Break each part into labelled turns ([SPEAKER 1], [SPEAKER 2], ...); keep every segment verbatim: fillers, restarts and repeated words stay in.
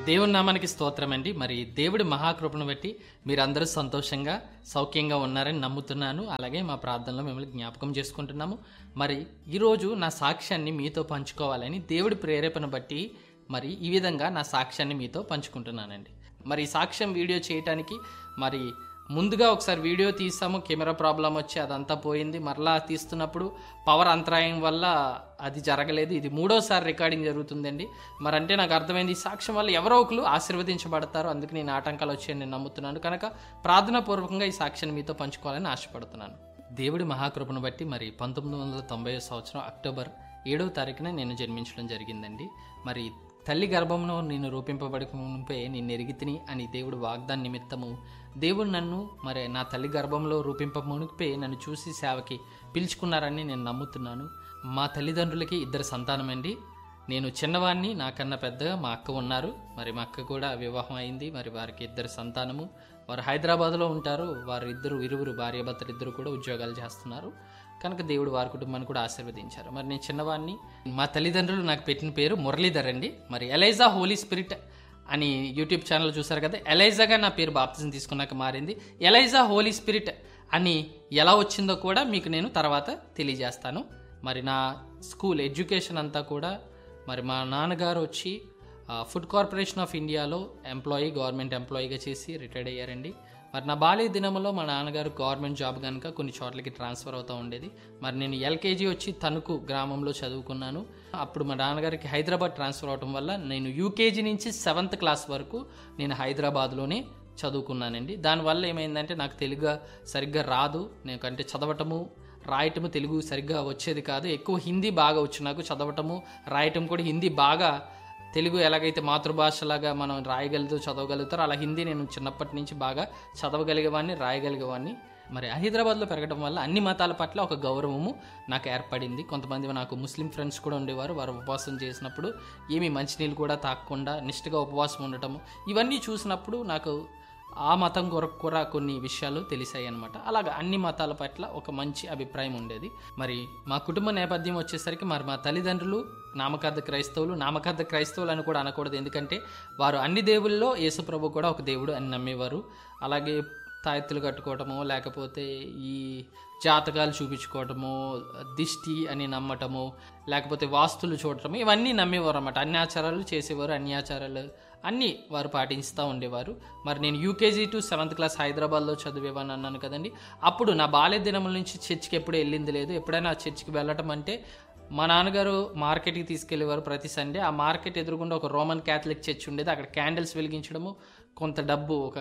[SPEAKER 1] దేవుని నామానికి స్తోత్రం అండి. మరి దేవుడి మహాకృపను బట్టి మీరందరూ సంతోషంగా సౌఖ్యంగా ఉన్నారని నమ్ముతున్నాను. అలాగే మా ప్రార్థనలో మిమ్మల్ని జ్ఞాపకం చేసుకుంటున్నాము. మరి ఈరోజు నా సాక్ష్యాన్ని మీతో పంచుకోవాలని దేవుడి ప్రేరేపణ బట్టి మరి ఈ విధంగా నా సాక్ష్యాన్ని మీతో పంచుకుంటున్నానండి. మరి ఈ సాక్ష్యం వీడియో చేయటానికి మరి ముందుగా ఒకసారి వీడియో తీసాము, కెమెరా ప్రాబ్లం వచ్చి అదంతా పోయింది. మరలా తీస్తున్నప్పుడు పవర్ అంతరాయం వల్ల అది జరగలేదు. ఇది మూడోసారి రికార్డింగ్ జరుగుతుందండి. మరి అంటే నాకు అర్థమైంది, ఈ సాక్ష్యం వల్ల ఎవరో ఒకరు ఆశీర్వదించబడతారు, అందుకు నేను ఆటంకాలు వచ్చాయని నేను నమ్ముతున్నాను. కనుక ప్రార్థనాపూర్వకంగా ఈ సాక్ష్యాన్ని మీతో పంచుకోవాలని ఆశపడుతున్నాను. దేవుడి మహాకృపను బట్టి మరి పంతొమ్మిది వందల తొంభై సంవత్సరం అక్టోబర్ ఏడవ తారీఖున నేను జన్మించడం జరిగిందండి. మరి తల్లి గర్భంలో నేను రూపింపబడకమునిపే నేను ఎరిగితిని అని దేవుడు వాగ్దాన నిమిత్తము దేవుడు నన్ను మరి నా తల్లి గర్భంలో రూపింపమునిపే నన్ను చూసి సేవకి పిలుచుకున్నారని నేను నమ్ముతున్నాను. మా తల్లిదండ్రులకి ఇద్దరు సంతానమండి. నేను చిన్నవాడిని, నాకన్నా పెద్దగా మా అక్క ఉన్నారు. మరి మా అక్క కూడా వివాహం అయింది. మరి వారికి ఇద్దరు సంతానము. వారు హైదరాబాద్లో ఉంటారు. వారు ఇద్దరు ఇరువురు భార్యాభర్తలు ఇద్దరు కూడా ఉద్యోగాలు చేస్తున్నారు. కనుక దేవుడు వారి కుటుంబాన్ని కూడా ఆశీర్వదించారు. మరి నేను చిన్నవాడిని. మా తల్లిదండ్రులు నాకు పెట్టిన పేరు మురళీధర్ అండి. మరి ఎలైజా హోలీ స్పిరిట్ అని యూట్యూబ్ ఛానల్ చూసారు కదా, ఎలైజాగా నా పేరు బాప్తిజం తీసుకున్నాక మారింది. ఎలైజా హోలీ స్పిరిట్ అని ఎలా వచ్చిందో కూడా మీకు నేను తర్వాత తెలియజేస్తాను. మరి నా స్కూల్ ఎడ్యుకేషన్ అంతా కూడా మరి మా నాన్నగారు వచ్చి ఫుడ్ కార్పొరేషన్ ఆఫ్ ఇండియాలో ఎంప్లాయీ, గవర్నమెంట్ ఎంప్లాయీగా చేసి రిటైర్డ్ అయ్యారండి. మరి నా బాల్య దినంలో మా నాన్నగారు గవర్నమెంట్ జాబ్ కనుక కొన్ని చోట్లకి ట్రాన్స్ఫర్ అవుతూ ఉండేది. మరి నేను ఎల్కేజీ వచ్చి తణుకు గ్రామంలో చదువుకున్నాను. అప్పుడు మా నాన్నగారికి హైదరాబాద్ ట్రాన్స్ఫర్ అవడం వల్ల నేను యూకేజీ నుంచి సెవెంత్ క్లాస్ వరకు నేను హైదరాబాద్లోనే చదువుకున్నానండి. దానివల్ల ఏమైందంటే నాకు తెలుగు సరిగ్గా రాదు. నేను అంటే చదవటము రాయటము తెలుగు సరిగ్గా వచ్చేది కాదు. ఎక్కువ హిందీ బాగా వచ్చు నాకు. చదవటము రాయటం కూడా హిందీ బాగా, తెలుగు ఎలాగైతే మాతృభాషలాగా మనం రాయగలుగుతూ చదవగలుగుతారో అలా హిందీ నేను చిన్నప్పటి నుంచి బాగా చదవగలిగేవాడిని, రాయగలిగేవాడిని. మరి హైదరాబాద్లో పెరగడం వల్ల అన్ని మతాల పట్ల ఒక గౌరవము నాకు ఏర్పడింది. కొంతమంది నాకు ముస్లిం ఫ్రెండ్స్ కూడా ఉండేవారు. వారు ఉపవాసం చేసినప్పుడు ఏమీ మంచినీళ్ళు కూడా తాగకుండా నిష్ఠగా ఉపవాసం ఉండటము, ఇవన్నీ చూసినప్పుడు నాకు ఆ మతం కొరకు కూడా కొన్ని విషయాలు తెలిసాయి అనమాట. అలాగా అన్ని మతాల పట్ల ఒక మంచి అభిప్రాయం ఉండేది. మరి మా కుటుంబ నేపథ్యం వచ్చేసరికి మరి మా తల్లిదండ్రులు నామకార్థ క్రైస్తవులు. నామకార్థ క్రైస్తవులు అని కూడా అనకూడదు, ఎందుకంటే వారు అన్ని దేవుళ్ళలో యేసుప్రభు కూడా ఒక దేవుడు అని నమ్మేవారు. అలాగే తాయెత్తులు కట్టుకోవటము, లేకపోతే ఈ జాతకాలు చూపించుకోవటము, దిష్టి అని నమ్మటము, లేకపోతే వాస్తులు చూడటము, ఇవన్నీ నమ్మేవారు అన్నమాట. అన్ని ఆచారాలు చేసేవారు, అన్ని ఆచారాలు అన్నీ వారు పాటిస్తూ ఉండేవారు. మరి నేను యూకేజీ టు సెవెంత్ క్లాస్ హైదరాబాద్లో చదివేవాని అన్నాను కదండి. అప్పుడు నా బాల్య దినముల నుంచి చర్చికి ఎప్పుడు వెళ్ళింది లేదు. ఎప్పుడైనా ఆ చర్చికి వెళ్ళటం అంటే మా నాన్నగారు మార్కెట్కి తీసుకెళ్లేవారు ప్రతి సండే. ఆ మార్కెట్ ఎదురుగుండా ఒక రోమన్ క్యాథలిక్ చర్చ్ ఉండేది. అక్కడ క్యాండిల్స్ వెలిగించడము, కొంత డబ్బు ఒక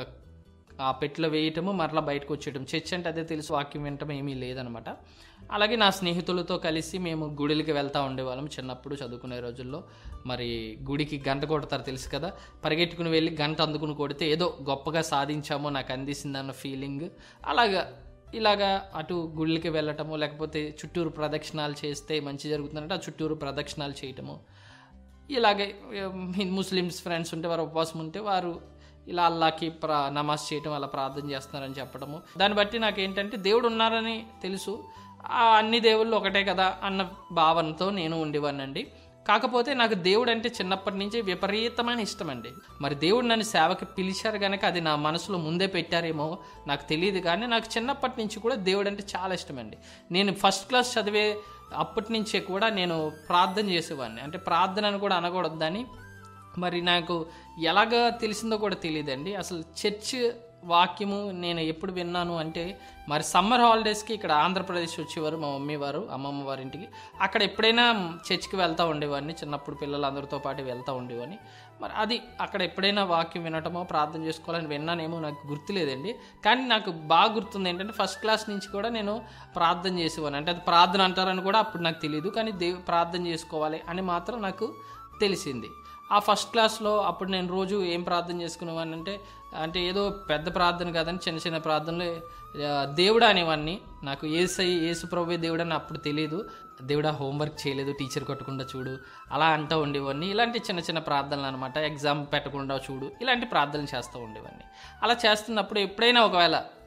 [SPEAKER 1] ఆ పెట్టిలో వేయటము, మరలా బయటకు వచ్చేయటం. చర్చ్ అంటే అదే తెలుసు, వాక్యం వినటం ఏమీ లేదనమాట. అలాగే నా స్నేహితులతో కలిసి మేము గుడికి వెళ్తూ ఉండేవాళ్ళం చిన్నప్పుడు చదువుకునే రోజుల్లో. మరి గుడికి గంట కొడతారు తెలుసు కదా, పరిగెట్టుకుని వెళ్ళి గంట అందుకుని కొడితే ఏదో గొప్పగా సాధించామో నాకు అందిసిందన్న ఫీలింగ్. అలాగా ఇలాగా అటు గుళ్ళకి వెళ్ళటము, లేకపోతే చుట్టూరు ప్రదక్షిణాలు చేస్తే మంచి జరుగుతుందంటే ఆ చుట్టూరు ప్రదక్షిణాలు చేయటము. ఇలాగే ముస్లిమ్స్ ఫ్రెండ్స్ ఉంటే వారు ఉపవాసం ఉంటే వారు ఇలా అల్లాకి ప్రా నమాజ్ చేయటం, అలా ప్రార్థన చేస్తున్నారని చెప్పడము. దాన్ని బట్టి నాకేంటంటే దేవుడు ఉన్నారని తెలుసు, అన్ని దేవుళ్ళు ఒకటే కదా అన్న భావనతో నేను ఉండేవాడినండి. కాకపోతే నాకు దేవుడు అంటే చిన్నప్పటి నుంచి విపరీతమైన ఇష్టం అండి. మరి దేవుడు నన్ను సేవకి పిలిచారు కనుక అది నా మనసులో ముందే పెట్టారేమో నాకు తెలియదు, కానీ నాకు చిన్నప్పటి నుంచి కూడా దేవుడు అంటే చాలా ఇష్టం అండి. నేను ఫస్ట్ క్లాస్ చదివే అప్పటి నుంచే కూడా నేను ప్రార్థన చేసేవాడిని. అంటే ప్రార్థన అని కూడా అనకూడదని మరి నాకు ఎలాగ తెలిసిందో కూడా తెలియదండి. అసలు చర్చ్ వాక్యము నేను ఎప్పుడు విన్నాను అంటే మరి సమ్మర్ హాలిడేస్కి ఇక్కడ ఆంధ్రప్రదేశ్ వచ్చేవారు మా మమ్మీ వారు, అమ్మమ్మ వారి ఇంటికి. అక్కడ ఎప్పుడైనా చర్చ్కి వెళ్తూ ఉండేవాడిని. చిన్నప్పుడు పిల్లలందరితో పాటు వెళ్తూ ఉండేవాడిని. మరి అది అక్కడ ఎప్పుడైనా వాక్యం వినటమో ప్రార్థన చేసుకోవాలని విన్నానేమో నాకు గుర్తులేదండి. కానీ నాకు బాగా గుర్తుంది ఏంటంటే ఫస్ట్ క్లాస్ నుంచి కూడా నేను ప్రార్థన చేసేవాడిని. అంటే అది ప్రార్థన అంటారని కూడా అప్పుడు నాకు తెలియదు, కానీ దేవు ప్రార్థన చేసుకోవాలి అని మాత్రం నాకు తెలిసింది. ఆ ఫస్ట్ క్లాస్లో అప్పుడు నేను రోజు ఏం ప్రార్థన చేసుకునేవాడిని అంటే అంటే ఏదో పెద్ద ప్రార్థన కాదని చిన్న చిన్న ప్రార్థనలు దేవుడా అనేవాడిని. నాకు ఏసై యేసు ప్రభువే దేవుడు అని అప్పుడు తెలియదు. దేవుడా హోంవర్క్ చేయలేదు, టీచర్ కొట్టకుండా చూడు, అలా అంటూ ఉండేవాడిని. ఇలాంటి చిన్న చిన్న ప్రార్థనలు అనమాట. ఎగ్జామ్ పెట్టకుండా చూడు, ఇలాంటి ప్రార్థనలు చేస్తూ ఉండేవాడిని. అలా చేస్తున్నప్పుడు ఎప్పుడైనా ఒకవేళ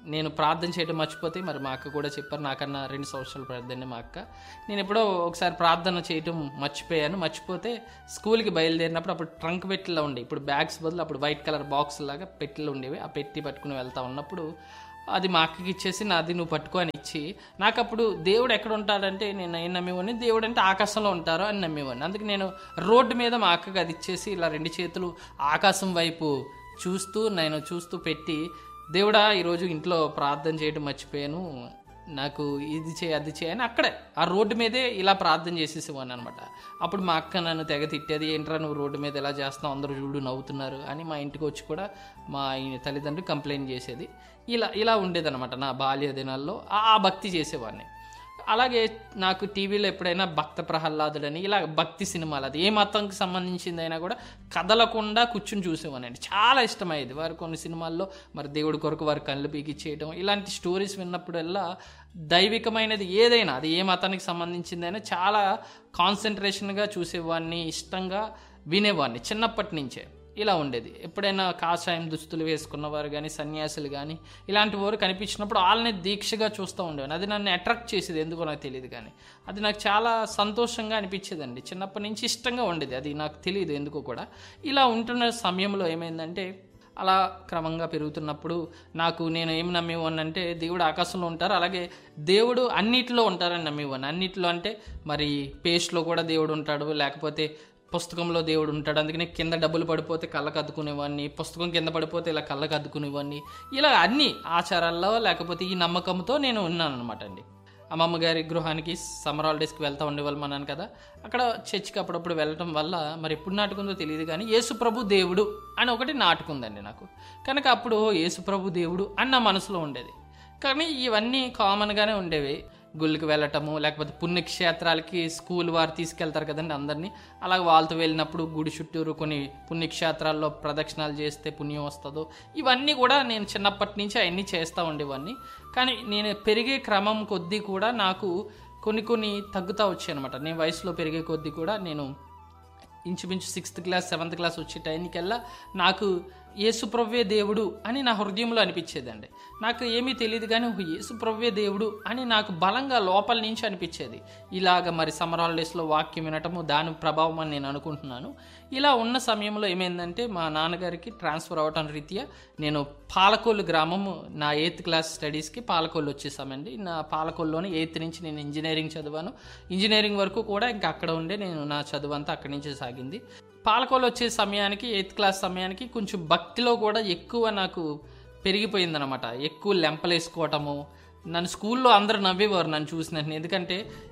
[SPEAKER 1] నేను ప్రార్థన చేయడం మర్చిపోతే మరి మా అక్క కూడా చెప్పారు, నాకన్నా రెండు సంవత్సరాలు పెద్దండి మా అక్క. నేను ఎప్పుడో ఒకసారి ప్రార్థన చేయటం మర్చిపోయాను. మర్చిపోతే స్కూల్కి బయలుదేరినప్పుడు అప్పుడు ట్రంక్ పెట్టిలో ఉండే, ఇప్పుడు బ్యాగ్స్ బదులు అప్పుడు వైట్ కలర్ బాక్స్ లాగా పెట్టిలో ఉండేవి. ఆ పెట్టి పట్టుకుని వెళ్తా ఉన్నప్పుడు అది మా అక్కకి ఇచ్చేసి నాది నువ్వు పట్టుకో అని ఇచ్చి, నాకు అప్పుడు దేవుడు ఎక్కడ ఉంటాడంటే నేను ఏం నమ్మేవాడిని, దేవుడు అంటే ఆకాశంలో ఉంటారు అని నమ్మేవాడిని. అందుకే నేను రోడ్డు మీద మా అక్కకి అది ఇచ్చేసి ఇలా రెండు చేతులు ఆకాశం వైపు చూస్తూ నేను చూస్తూ పెట్టి, దేవుడా ఈరోజు ఇంట్లో ప్రార్థన చేయడం మర్చిపోయాను, నాకు ఇది చేయి అది చేయని అక్కడే ఆ రోడ్డు మీదే ఇలా ప్రార్థన చేసేసేవాడిని అనమాట. అప్పుడు మా అక్క నన్ను తెగ తిట్టేది, ఏంట్రా నువ్వు రోడ్డు మీద ఎలా చేస్తావు, అందరూ చూడు నవ్వుతున్నారు అని మా ఇంటికి వచ్చి కూడా మా తల్లిదండ్రులు కంప్లైంట్ చేసేది. ఇలా ఇలా ఉండేదన్నమాట నా బాల్య దినాల్లో. ఆ భక్తి చేసేవాడిని. అలాగే నాకు టీవీలో ఎప్పుడైనా భక్త ప్రహ్లాదుడని ఇలా భక్తి సినిమాలు, అది ఏ మతంకి సంబంధించిందైనా కూడా కదలకుండా కూర్చుని చూసేవాడిని. చాలా ఇష్టమయ్యేది. వారు కొన్ని సినిమాల్లో మరి దేవుడి కొరకు వారి కళ్ళు పీకిచ్చేయడం, ఇలాంటి స్టోరీస్ విన్నప్పుడల్లా దైవికమైనది ఏదైనా అది ఏ మతానికి సంబంధించిందైనా చాలా కాన్సన్ట్రేషన్గా చూసేవాడిని, ఇష్టంగా వినేవాడిని చిన్నప్పటి నుంచే. ఇలా ఉండేది. ఎప్పుడైనా కాషాయం దుస్తులు వేసుకున్నవారు కానీ సన్యాసులు కానీ ఇలాంటి వారు కనిపించినప్పుడు వాళ్ళని దీక్షగా చూస్తూ ఉండేవాడిని. అది నన్ను అట్రాక్ట్ చేసేది, ఎందుకో నాకు తెలియదు కానీ అది నాకు చాలా సంతోషంగా అనిపించేదండి. చిన్నప్పటి నుంచి ఇష్టంగా ఉండేది, అది నాకు తెలియదు ఎందుకో కూడా. ఇలా ఉంటున్న సమయంలో ఏమైందంటే అలా క్రమంగా పెరుగుతున్నప్పుడు నాకు నేను ఏం నమ్మేవాడిని అంటే దేవుడు ఆకాశంలో ఉంటారు, అలాగే దేవుడు అన్నిటిలో ఉంటారని నమ్మేవాడిని. అన్నిటిలో అంటే మరి పేస్ట్లో కూడా దేవుడు ఉంటాడు, లేకపోతే పుస్తకంలో దేవుడు ఉంటాడు, అందుకని కింద డబ్బులు పడిపోతే కళ్ళకు అద్దుకునేవాడిని, పుస్తకం కింద పడిపోతే ఇలా కళ్ళకు అద్దుకునేవాడిని. ఇలా అన్ని ఆచారాల్లో లేకపోతే ఈ నమ్మకంతో నేను ఉన్నాను అనమాట అండి. అమ్మమ్మ గారి గృహానికి సమ్మర్ హాలిడేస్కి వెళ్తూ ఉండేవాళ్ళం అన్నాను కదా, అక్కడ చర్చికి అప్పుడప్పుడు వెళ్ళటం వల్ల మరి ఎప్పుడు నాటుకుందో తెలియదు కానీ యేసు ప్రభు దేవుడు అని ఒకటి నాటుకుందండి నాకు. కనుక అప్పుడు యేసు ప్రభు దేవుడు అని నా మనసులో ఉండేది. కానీ ఇవన్నీ కామన్గానే ఉండేవి. గుళ్ళకి వెళ్ళటము, లేకపోతే పుణ్యక్షేత్రాలకి స్కూల్ వారు తీసుకెళ్తారు కదండి అందరినీ, అలాగే వాళ్ళతో వెళ్ళినప్పుడు గుడి చుట్టూరు కొన్ని పుణ్యక్షేత్రాల్లో ప్రదక్షిణాలు చేస్తే పుణ్యం వస్తుందో, ఇవన్నీ కూడా నేను చిన్నప్పటి నుంచి అవన్నీ చేస్తూ ఉండేవాడిని. కానీ నేను పెరిగే క్రమం కొద్దీ కూడా నాకు కొన్ని కొన్ని తగ్గుతూ వచ్చాయి అనమాట. నేను వయసులో పెరిగే కొద్దీ కూడా నేను ఇంచుమించు సిక్స్త్ క్లాస్ సెవెంత్ క్లాస్ వచ్చే టైంకల్లా నాకు యేసుప్రవ్వే దేవుడు అని నా హృదయంలో అనిపించేదండి. నాకు ఏమీ తెలియదు కానీ యేసుప్రవ్వే దేవుడు అని నాకు బలంగా లోపల నుంచి అనిపించేది. ఇలాగ మరి సమ్మర్ హాలిడేస్లో వాక్యం వినటము దాని ప్రభావం అని నేను అనుకుంటున్నాను. ఇలా ఉన్న సమయంలో ఏమైందంటే మా నాన్నగారికి ట్రాన్స్ఫర్ అవ్వటం రీత్యా నేను పాలకొల్లు గ్రామము నా ఎయిత్ క్లాస్ స్టడీస్కి పాలకొల్లు వచ్చేసామండి. నా పాలకొల్లులోని ఎయిత్ నుంచి నేను ఇంజనీరింగ్ చదివాను. ఇంజనీరింగ్ వరకు కూడా ఇంకా అక్కడ ఉండే నేను నా చదువు అంతా అక్కడి నుంచే సాగింది. పాలకొల్లు వచ్చే సమయానికి ఎయిత్ క్లాస్ సమయానికి కొంచెం భక్తిలో కూడా ఎక్కువ నాకు పెరిగిపోయిందనమాట. ఎక్కువ లెంపలేసుకోవటము, నన్ను స్కూల్లో అందరూ నవ్వేవారు నన్ను చూసిన. ఎందుకంటే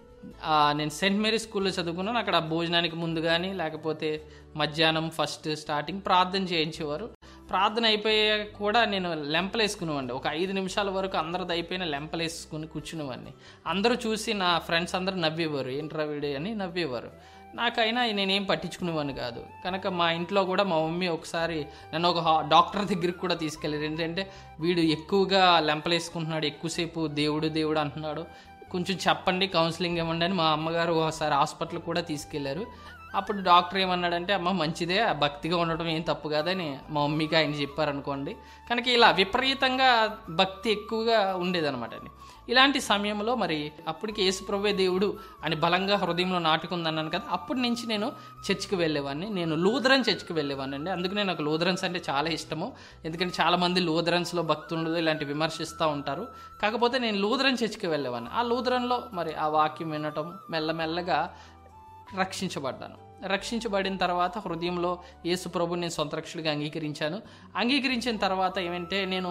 [SPEAKER 1] నేను సెయింట్ మేరీ స్కూల్లో చదువుకున్నాను. అక్కడ భోజనానికి ముందు కానీ లేకపోతే మధ్యాహ్నం ఫస్ట్ స్టార్టింగ్ ప్రార్థన చేయించేవారు. ప్రార్థన అయిపోయాక కూడా నేను లెంపలేసుకునేవాడిని. ఒక ఐదు నిమిషాల వరకు అందరిది అయిపోయిన లెంపలేసుకుని కూర్చునేవాడిని. అందరూ చూసి నా ఫ్రెండ్స్ అందరూ నవ్వేవారు, ఏంట్రా వీడే అని నవ్వేవారు. నాకైనా నేనేం పట్టించుకునేవాడిని కాదు. కనుక మా ఇంట్లో కూడా మా మమ్మీ ఒకసారి నన్ను ఒక డాక్టర్ దగ్గరికి కూడా తీసుకెళ్ళారు. ఏంటంటే వీడు ఎక్కువగా లెంపలేసుకుంటున్నాడు, ఎక్కువసేపు దేవుడు దేవుడు అంటున్నాడు, కొంచెం చెప్పండి, కౌన్సిలింగ్ ఇవ్వండి అని మా అమ్మగారు ఒకసారి హాస్పిటల్ కూడా తీసుకెళ్లారు. అప్పుడు డాక్టర్ ఏమన్నాడంటే, అమ్మ మంచిదే, భక్తిగా ఉండటం ఏం తప్పు కాదని మా మమ్మీకి ఆయన చెప్పారనుకోండి. కనుక ఇలా విపరీతంగా భక్తి ఎక్కువగా ఉండేదన్నమాట అండి. ఇలాంటి సమయంలో మరి అప్పటికి యేసుప్రభువే దేవుడు అని బలంగా హృదయంలో నాటుకుందన్నాను కదా, అప్పటి నుంచి నేను చర్చికి వెళ్ళేవాడిని. నేను లూథరన్ చర్చికి వెళ్ళేవాడిని అండి. అందుకనే నాకు లూథరన్స్ అంటే చాలా ఇష్టము. ఎందుకంటే చాలామంది లూథరన్స్లో భక్తి ఉండదు ఇలాంటి విమర్శిస్తూ ఉంటారు. కాకపోతే నేను లూథరన్ చర్చికి వెళ్ళేవాడిని. ఆ లూథరన్లో మరి ఆ వాక్యం వినటం మెల్లమెల్లగా రక్షించబడ్డాను. రక్షించబడిన తర్వాత హృదయంలో యేసు ప్రభుని నేను సొంత రక్షకుడిగా అంగీకరించాను. అంగీకరించిన తర్వాత ఏమంటే నేను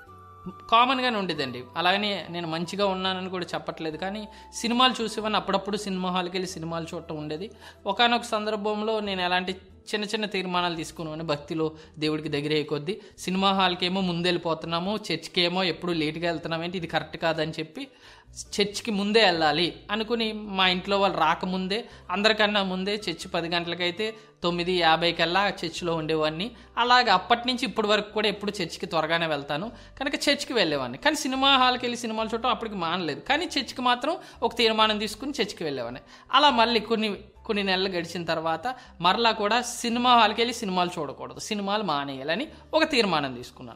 [SPEAKER 1] కామన్గానే ఉండేదండి. అలాగనే నేను మంచిగా ఉన్నానని కూడా చెప్పట్లేదు, కానీ సినిమాలు చూసేవాడిని. అప్పుడప్పుడు సినిమా హాల్కి వెళ్ళి సినిమాలు చూడటం ఉండేది. ఒకానొక సందర్భంలో నేను ఎలాంటి చిన్న చిన్న తీర్మానాలు తీసుకున్నాను భక్తిలో దేవుడికి దగ్గర అయ్యే కొద్దీ. సినిమా హాల్కి ఏమో ముందు వెళ్ళిపోతున్నాము, చర్చ్కి ఏమో ఎప్పుడు లేట్గా వెళ్తున్నాం, ఏంటి ఇది కరెక్ట్ కాదని చెప్పి చర్చ్కి ముందే వెళ్ళాలి అనుకుని మా ఇంట్లో వాళ్ళు రాకముందే అందరికన్నా ముందే చర్చి పది గంటలకైతే తొమ్మిది యాభైకల్లా చర్చిలో ఉండేవాడిని. అలాగే అప్పటి నుంచి ఇప్పటి వరకు కూడా ఎప్పుడు చర్చికి త్వరగానే వెళ్తాను కనుక చర్చికి వెళ్ళేవాడిని. కానీ సినిమా హాల్కి వెళ్ళి సినిమాలు చూడటం అప్పటికి మానలేదు, కానీ చర్చికి మాత్రం ఒక తీర్మానం తీసుకుని చర్చికి వెళ్ళేవాడిని. అలా మళ్ళీ కొన్ని కొన్ని నెలలు గడిచిన తర్వాత మరలా కూడా సినిమా హాల్కి వెళ్ళి సినిమాలు చూడకూడదు, సినిమాలు మానేయాలని ఒక తీర్మానం తీసుకున్నాను.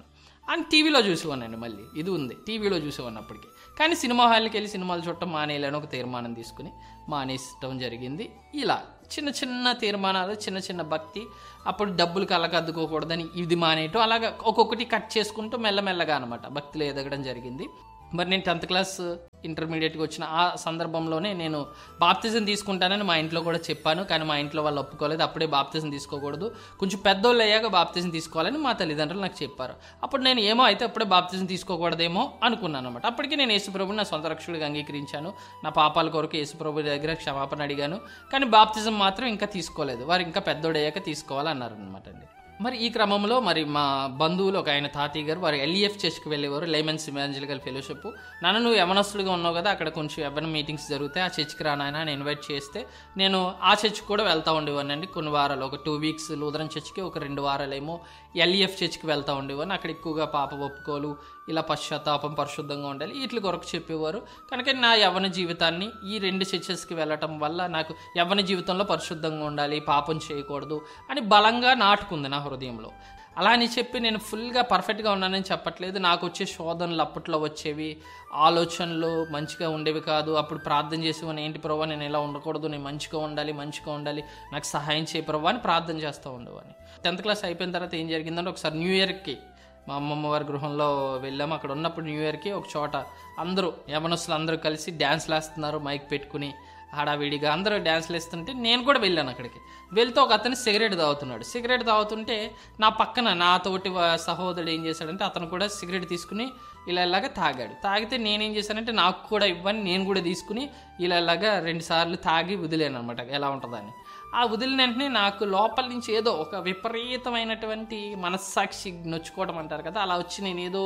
[SPEAKER 1] అని టీవీలో చూసేవాడినండి. మళ్ళీ ఇది ఉంది, టీవీలో చూసేవాడిని అప్పటికి. కానీ సినిమా హాల్కి వెళ్ళి సినిమాలు చూడటం మానేయాలని ఒక తీర్మానం తీసుకుని మానేయటం జరిగింది. ఇలా చిన్న చిన్న తీర్మానాలు, చిన్న చిన్న భక్తి, అప్పుడు డబ్బులు కళ్ళకద్దుకోకూడదని ఇది మానేయటం, అలాగా ఒక్కొక్కటి కట్ చేసుకుంటూ మెల్లమెల్లగా అనమాట భక్తిలో ఎదగడం జరిగింది. మరి నేను టెన్త్ క్లాస్ ఇంటర్మీడియట్కి వచ్చిన ఆ సందర్భంలోనే నేను బాప్తిజం తీసుకుంటానని మా ఇంట్లో కూడా చెప్పాను. కానీ మా ఇంట్లో వాళ్ళు ఒప్పుకోలేదు. అప్పుడే బాప్తిజం తీసుకోకూడదు, కొంచెం పెద్దోళ్ళు అయ్యాక బాప్తిజం తీసుకోవాలని మా తల్లిదండ్రులు నాకు చెప్పారు. అప్పుడు నేను ఏమో అయితే అప్పుడే బాప్తిజం తీసుకోకూడదేమో అనుకున్నాను అనమాట. అప్పటికి నేను యేసుప్రభుని నా సొంత రక్షకుడిగా అంగీకరించాను. నా పాపాల కొరకు యేసుప్రభు దగ్గర క్షమాపణ అడిగాను. కానీ బాప్తిజం మాత్రం ఇంకా తీసుకోలేదు. వారు ఇంకా పెద్దోడయ్యాక తీసుకోవాలన్నారు అనమాట అండి. మరి ఈ క్రమంలో మరి మా బంధువులు ఒక ఆయన తాతయ్య గారు, వారు ఎల్ఈఎఫ్ చర్చ్కి వెళ్ళేవారు, లైమెన్స్ ఇవాంజలికల్ ఫెలోషిప్. నన్ను నువ్వు యవనస్తుడిగా ఉన్నావు కదా, అక్కడ కొంచెం యవన మీటింగ్స్ జరుగుతాయి, ఆ చర్చ్కి రానాయన అని ఇన్వైట్ చేస్తే నేను ఆ చర్చ్కి కూడా వెళ్తూ ఉండేవాడిని అండి. కొన్ని వారాలు, ఒక టూ వీక్స్ లూథరన్ చర్చ్కి, ఒక రెండు వారాలేమో ఎల్ఈఎఫ్ చర్చ్కి వెళ్తూ ఉండేవాడిని. అక్కడ ఎక్కువగా పాప ఒప్పుకోలు, ఇలా పశ్చాత్తాపం, పరిశుద్ధంగా ఉండాలి, వీటి కొరకు చెప్పేవారు. కనుక నా యవ్వన జీవితాన్ని ఈ రెండు చర్చెస్కి వెళ్ళటం వల్ల నాకు యవ్వన జీవితంలో పరిశుద్ధంగా ఉండాలి, పాపం చేయకూడదు అని బలంగా నాటుకుంది నా హృదయంలో. అలా అని చెప్పి నేను ఫుల్గా పర్ఫెక్ట్గా ఉన్నానని చెప్పట్లేదు. నాకు వచ్చే శోధనలు అప్పట్లో వచ్చేవి, ఆలోచనలు మంచిగా ఉండేవి కాదు. అప్పుడు ప్రార్థన చేసేవాని, ఏంటి ప్రభావ నేను ఇలా ఉండకూడదు, నేను మంచిగా ఉండాలి, మంచిగా ఉండాలి, నాకు సహాయం చేయ ప్రభావ అని ప్రార్థన చేస్తూ ఉండేవాడిని. టెన్త్ క్లాస్ అయిపోయిన తర్వాత ఏం జరిగిందంటే, ఒకసారి న్యూ ఇయర్కి మా అమ్మమ్మ వారి గృహంలో వెళ్ళాము. అక్కడ ఉన్నప్పుడు న్యూ ఇయర్కి ఒక చోట అందరూ యవనస్తులు అందరూ కలిసి డ్యాన్స్లు వేస్తున్నారు, మైక్ పెట్టుకుని హడావిడిగా అందరూ డ్యాన్స్లు వేస్తుంటే నేను కూడా వెళ్ళాను అక్కడికి. వెళ్తే ఒక అతను సిగరెట్ తాగుతున్నాడు. సిగరెట్ తాగుతుంటే నా పక్కన నా తోటి సహోదరుడు ఏం చేశాడంటే, అతను కూడా సిగరెట్ తీసుకుని ఇలా ఇలాగా తాగాడు. తాగితే నేనేం చేశానంటే, నాకు కూడా ఇవ్వని నేను కూడా తీసుకుని ఇలా ఇలాగా రెండు సార్లు తాగి వదిలేను అనమాట, ఎలా ఉంటుందని. ఆ వదిలిన వెంటనే నాకు లోపల నుంచి ఏదో ఒక విపరీతమైనటువంటి మనస్సాక్షి నొచ్చుకోవడం అంటారు కదా, అలా వచ్చి నేను ఏదో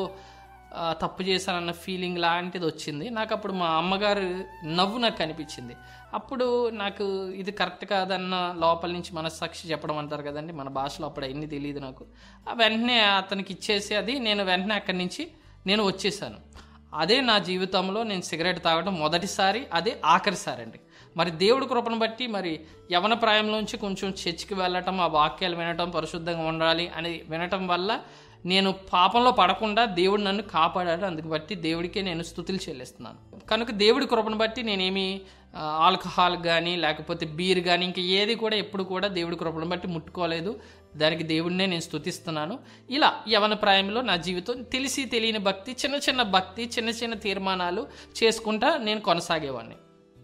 [SPEAKER 1] తప్పు చేశానన్న ఫీలింగ్ లాంటిది వచ్చింది నాకు. అప్పుడు మా అమ్మగారు నవ్వు నాకు కనిపించింది. అప్పుడు నాకు ఇది కరెక్ట్ కాదన్న లోపల నుంచి మనస్సాక్షి చెప్పడం అంటారు కదండి, మన భాషలో అప్పుడు అవన్నీ తెలియదు నాకు. వెంటనే అతనికి ఇచ్చేసి అది నేను వెంటనే అక్కడి నుంచి నేను వచ్చేసాను. అదే నా జీవితంలో నేను సిగరెట్ తాగడం మొదటిసారి, అదే ఆఖరిసారి అండి. మరి దేవుడి కృపను బట్టి మరి యవన ప్రాయంలోంచి కొంచెం చర్చికి వెళ్ళటం, ఆ వాక్యాలు వినటం, పరిశుద్ధంగా ఉండాలి అని వినటం వల్ల నేను పాపంలో పడకుండా దేవుడు నన్ను కాపాడాడు. అందుకు బట్టి దేవుడికే నేను స్తుతులు చెల్లిస్తున్నాను. కనుక దేవుడి కృపను బట్టి నేనేమి ఆల్కహాల్ కానీ లేకపోతే బీర్ కానీ ఇంకా ఏది కూడా ఎప్పుడు కూడా దేవుడి కృపను బట్టి ముట్టుకోలేదు. దానికి దేవుడినే నేను స్తుతిస్తున్నాను. ఇలా యవన ప్రాయంలో నా జీవితం తెలిసి తెలియని భక్తి, చిన్న చిన్న భక్తి, చిన్న చిన్న తీర్మానాలు చేసుకుంటా నేను కొనసాగేవాడిని.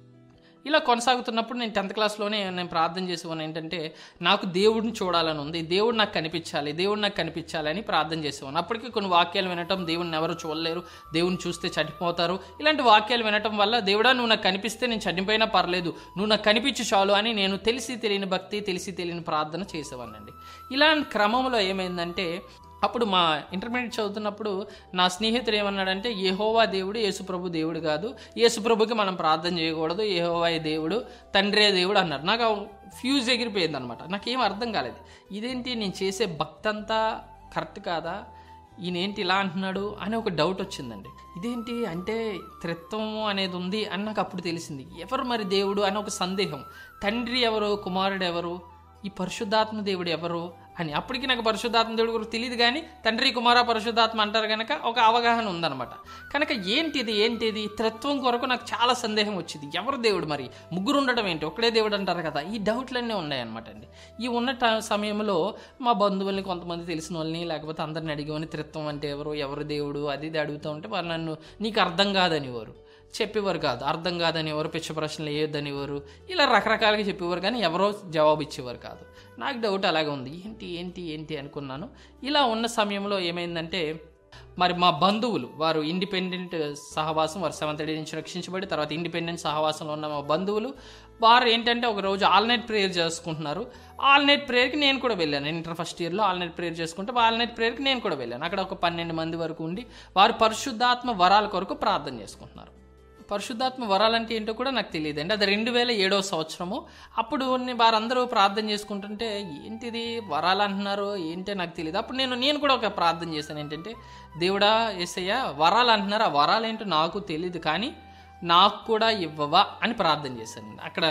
[SPEAKER 1] ఇలా కొనసాగుతున్నప్పుడు నేను టెన్త్ క్లాస్లోనే నేను ప్రార్థన చేసేవాడిని, ఏంటంటే నాకు దేవుడిని చూడాలని ఉంది, దేవుడు నాకు కనిపించాలి, దేవుడు నాకు కనిపించాలి అని ప్రార్థన చేసేవాడిని. అప్పటికి కొన్ని వాక్యాలు వినటం, దేవుడిని ఎవరు చూడలేరు, దేవుడిని చూస్తే చనిపోతారు, ఇలాంటి వాక్యాలు వినటం వల్ల దేవుడా నువ్వు నాకు కనిపిస్తే నేను చనిపోయినా పర్లేదు, నువ్వు నాకు కనిపించు చాలు అని నేను తెలిసి తెలియని భక్తి, తెలిసి తెలియని ప్రార్థన చేసేవాడిని అండి. ఇలాంటి క్రమంలో ఏమైందంటే, అప్పుడు మా ఇంటర్మీడియట్ చదువుతున్నప్పుడు నా స్నేహితుడు ఏమన్నాడంటే, యెహోవా దేవుడు యేసుప్రభు దేవుడు కాదు, యేసుప్రభుకి మనం ప్రార్థన చేయకూడదు, యెహోవా దేవుడు, తండ్రే దేవుడు అన్నారు. నాకు ఫ్యూజ్ ఎగిరిపోయింది అనమాట. నాకేం అర్థం కాలేదు, ఇదేంటి నేను చేసే భక్తి అంతా కరెక్ట్ కాదా, ఈయనేంటి ఇలా అంటున్నాడు అని ఒక డౌట్ వచ్చిందండి. ఇదేంటి అంటే త్రిత్వం అనేది ఉంది అని నాకు అప్పుడు తెలిసింది. ఎవరు మరి దేవుడు అని ఒక సందేహం. తండ్రి ఎవరు, కుమారుడు ఎవరు, ఈ పరిశుద్ధాత్మ దేవుడు ఎవరు అని. అప్పటికి నాకు పరిశుద్ధాత్మ దేవుడు గురించి తెలియదు, కానీ తండ్రి, కుమార, పరిశుద్ధాత్మ అంటారు కనుక ఒక అవగాహన ఉందన్నమాట. కనుక ఏంటిది ఏంటిది త్రిత్వం కొరకు నాకు చాలా సందేహం వచ్చింది. ఎవరు దేవుడు, మరి ముగ్గురు ఉండడం ఏంటి, ఒక్కడే దేవుడు అంటారు కదా, ఈ డౌట్లన్నీ ఉన్నాయన్నమాట అండి. ఈ ఉన్న సమయంలో మా బంధువుల్ని, కొంతమంది తెలిసిన వాళ్ళని, లేకపోతే అందరిని అడిగేవాని త్రిత్వం అంటే ఎవరు, ఎవరు దేవుడు అది ఇది అడుగుతూ ఉంటే వాళ్ళు నన్ను నీకు అర్థం కాదనివారు, చెప్పేవారు కాదు, అర్థం కాదని ఎవరు, పిచ్చ ప్రశ్నలు వేయొద్దనివారు, ఇలా రకరకాలుగా చెప్పేవారు, కానీ ఎవరో జవాబు ఇచ్చేవారు కాదు. నాకు డౌట్ అలాగే ఉంది, ఏంటి ఏంటి ఏంటి అనుకున్నాను. ఇలా ఉన్న సమయంలో ఏమైందంటే, మరి మా బంధువులు వారు ఇండిపెండెంట్ సహవాసం, వారు సెవెంత్ డే నుంచి రక్షించబడి తర్వాత ఇండిపెండెంట్ సహవాసంలో ఉన్న మా బంధువులు వారు ఏంటంటే ఒక రోజు ఆల్ నైట్ ప్రేయర్ చేసుకుంటున్నారు. ఆల్ నైట్ ప్రేయర్కి నేను కూడా వెళ్ళాను. ఇంటర్ ఫస్ట్ ఇయర్లో ఆల్ నైట్ ప్రేయర్ చేసుకుంటే ఆల్ నైట్ ప్రేయర్కి నేను కూడా వెళ్ళాను. అక్కడ ఒక పన్నెండు మంది వరకు ఉండి వారు పరిశుద్ధాత్మ వరాల కొరకు ప్రార్థన చేసుకుంటున్నారు. పరిశుద్ధాత్మ వరాలంటే ఏంటో కూడా నాకు తెలియదు అండి. అది రెండు వేల ఏడవ సంవత్సరము. అప్పుడు వారందరూ ప్రార్థన చేసుకుంటుంటే ఏంటిది వరాలు అంటున్నారు ఏంటో నాకు తెలియదు. అప్పుడు నేను నేను కూడా ఒక ప్రార్థన చేశాను, ఏంటంటే దేవుడా యేసయ్య వరాలు అంటున్నారు, ఆ వరాలు ఏంటో నాకు తెలియదు, కానీ నాకు కూడా ఇవ్వవా అని ప్రార్థన చేశాను. అక్కడ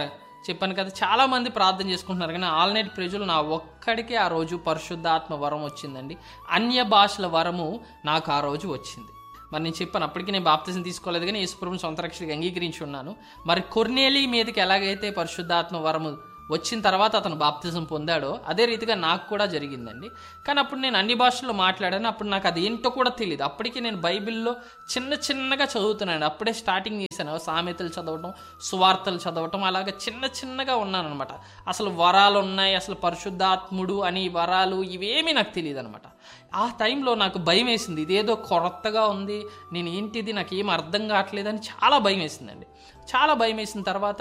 [SPEAKER 1] చెప్పాను కదా, చాలామంది ప్రార్థన చేసుకుంటున్నారు కానీ ఆల్ నైట్ ప్రేజులు నా ఒక్కడికే ఆ రోజు పరిశుద్ధాత్మ వరం వచ్చిందండి. అన్య భాషల వరము నాకు ఆ రోజు వచ్చింది. మరి నేను చెప్పాను, అప్పటికి నేను బాప్తిజం తీసుకోలేదు కానీ యేసుప్రభుని సొంత రక్షకుడిగా అంగీకరించి ఉన్నాను. మరి కొర్నేలి మీదకి ఎలాగైతే పరిశుద్ధాత్మ వరము వచ్చిన తర్వాత అతను బాప్తిజం పొందాడో అదే రీతిగా నాకు కూడా జరిగిందండి. కానీ అప్పుడు నేను అన్ని భాషల్లో మాట్లాడాను. అప్పుడు నాకు అది ఏంటో కూడా తెలియదు. అప్పటికి నేను బైబిల్లో చిన్న చిన్నగా చదువుతున్నాను. అప్పుడే స్టార్టింగ్ చేశాను, సామెతలు చదవటం, సువార్తలు చదవటం, అలాగే చిన్న చిన్నగా ఉన్నాను అనమాట. అసలు వరాలు ఉన్నాయి, అసలు పరిశుద్ధాత్ముడు అని వరాలు ఇవేమీ నాకు తెలియదు అనమాట. ఆ టైంలో నాకు భయం వేసింది, ఇదేదో కొత్తగా ఉంది, నేను ఏంటిది నాకు ఏం అర్థం కావట్లేదని చాలా భయం వేసిందండి. చాలా భయం వేసిన తర్వాత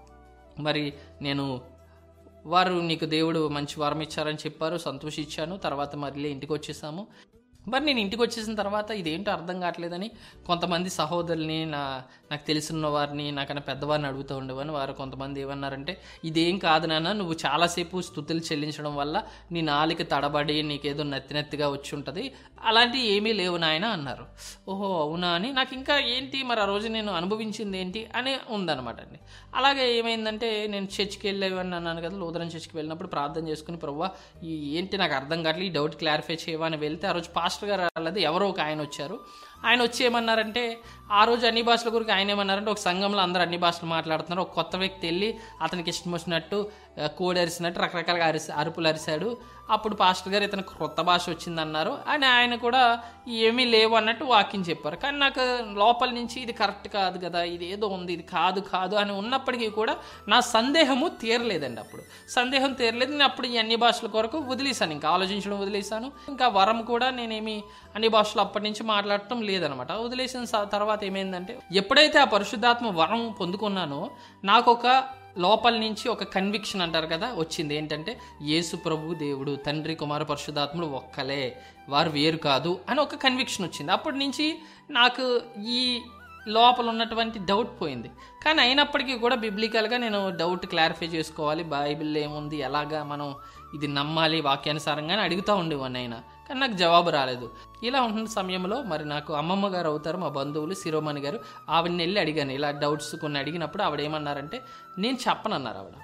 [SPEAKER 1] మరి నేను వారు నీకు దేవుడు మంచి వరం ఇచ్చారని చెప్పారు, సంతోషించాను. తర్వాత మళ్ళీ ఇంటికి వచ్చేసాము. మరి నేను ఇంటికి వచ్చేసిన తర్వాత ఇదేంటో అర్థం కావట్లేదని కొంతమంది సహోదరుల్ని, నా నాకు తెలిసిన వారిని, నాకన్నా పెద్దవారిని అడుగుతూ ఉండేవాని. వారు కొంతమంది ఏమన్నారంటే, ఇదేం కాదు నాన్న, నువ్వు చాలాసేపు స్తుతులు చెల్లించడం వల్ల నీ నాలిక తడబడి నీకేదో నత్తి నత్తిగా వచ్చి ఉంటుంది, అలాంటివి ఏమీ లేవు నాయన అన్నారు. ఓహో అవునా అని నాకు ఇంకా ఏంటి మరి ఆ రోజు నేను అనుభవించింది ఏంటి అని ఉందన్నమాట అండి. అలాగే ఏమైందంటే, నేను చర్చికి వెళ్ళేవని అన్నాను కదా, లూథరన్ చర్చికి వెళ్ళినప్పుడు ప్రార్థన చేసుకుని, ప్రభువా ఈ ఏంటి నాకు అర్థం కావట్లేదు, ఈ డౌట్ క్లారిఫై చేయవా అని వెళ్తే ఆ రోజు పాస్టర్ గారు రాలేదు, ఎవరో ఒక ఆయన వచ్చారు. ఆయన వచ్చి ఏమన్నారంటే, ఆ రోజు అన్ని భాషల గురించి ఆయన ఏమన్నారంటే, ఒక సంఘంలో అందరూ అన్ని భాషలు మాట్లాడుతున్నారు, ఒక కొత్త వ్యక్తి వెళ్ళి అతనికి ఇష్టం వచ్చినట్టు కోడి అరిసినట్టు రకరకాలుగా అరిసి అరుపులు అరిశాడు. అప్పుడు పాస్టర్ గారు ఇతనికి కొత్త భాష వచ్చిందన్నారు అని ఆయన కూడా ఏమీ లేవు అన్నట్టు వాక్యం చెప్పారు. కానీ నాకు లోపల నుంచి ఇది కరెక్ట్ కాదు కదా, ఇది ఏదో ఉంది, ఇది కాదు కాదు అని ఉన్నప్పటికీ కూడా నా సందేహము తీరలేదండి. అప్పుడు సందేహం తీరలేదు. నేను అప్పుడు ఈ అన్ని భాషల కొరకు వదిలేశాను, ఇంకా ఆలోచించడం వదిలేశాను. ఇంకా వరం కూడా నేనేమి అన్ని భాషలు అప్పటి నుంచి మాట్లాడటం లేదనమాట. వదిలేసిన తర్వాత ఏమైందంటే, ఎప్పుడైతే ఆ పరిశుద్ధాత్మ వరం పొందుకున్నానో నాకు ఒక లోపల నుంచి ఒక కన్విక్షన్ అంటారు కదా వచ్చింది. ఏంటంటే, యేసు ప్రభు దేవుడు, తండ్రి కుమార పరిశుద్ధాత్ముడు ఒక్కలే, వారు వేరు కాదు అని ఒక కన్విక్షన్ వచ్చింది. అప్పటి నుంచి నాకు ఈ లోపల ఉన్నటువంటి డౌట్ పోయింది. కానీ అయినప్పటికీ కూడా బిబ్లికల్గా నేను డౌట్ క్లారిఫై చేసుకోవాలి, బైబిల్లో ఏముంది, ఎలాగా మనం ఇది నమ్మాలి వాక్యానుసారంగానే అడుగుతూ ఉండేవాడిని అయినా. కానీ నాకు జవాబు రాలేదు. ఇలా ఉంటున్న సమయంలో మరి నాకు అమ్మమ్మ గారు అవుతారు, మా బంధువులు శిరోమణి గారు, ఆవిడని వెళ్ళి అడిగాను ఇలా డౌట్స్ కొన్ని. అడిగినప్పుడు ఆవిడ ఏమన్నారంటే, నేను చెప్పనన్నారు ఆవిడ,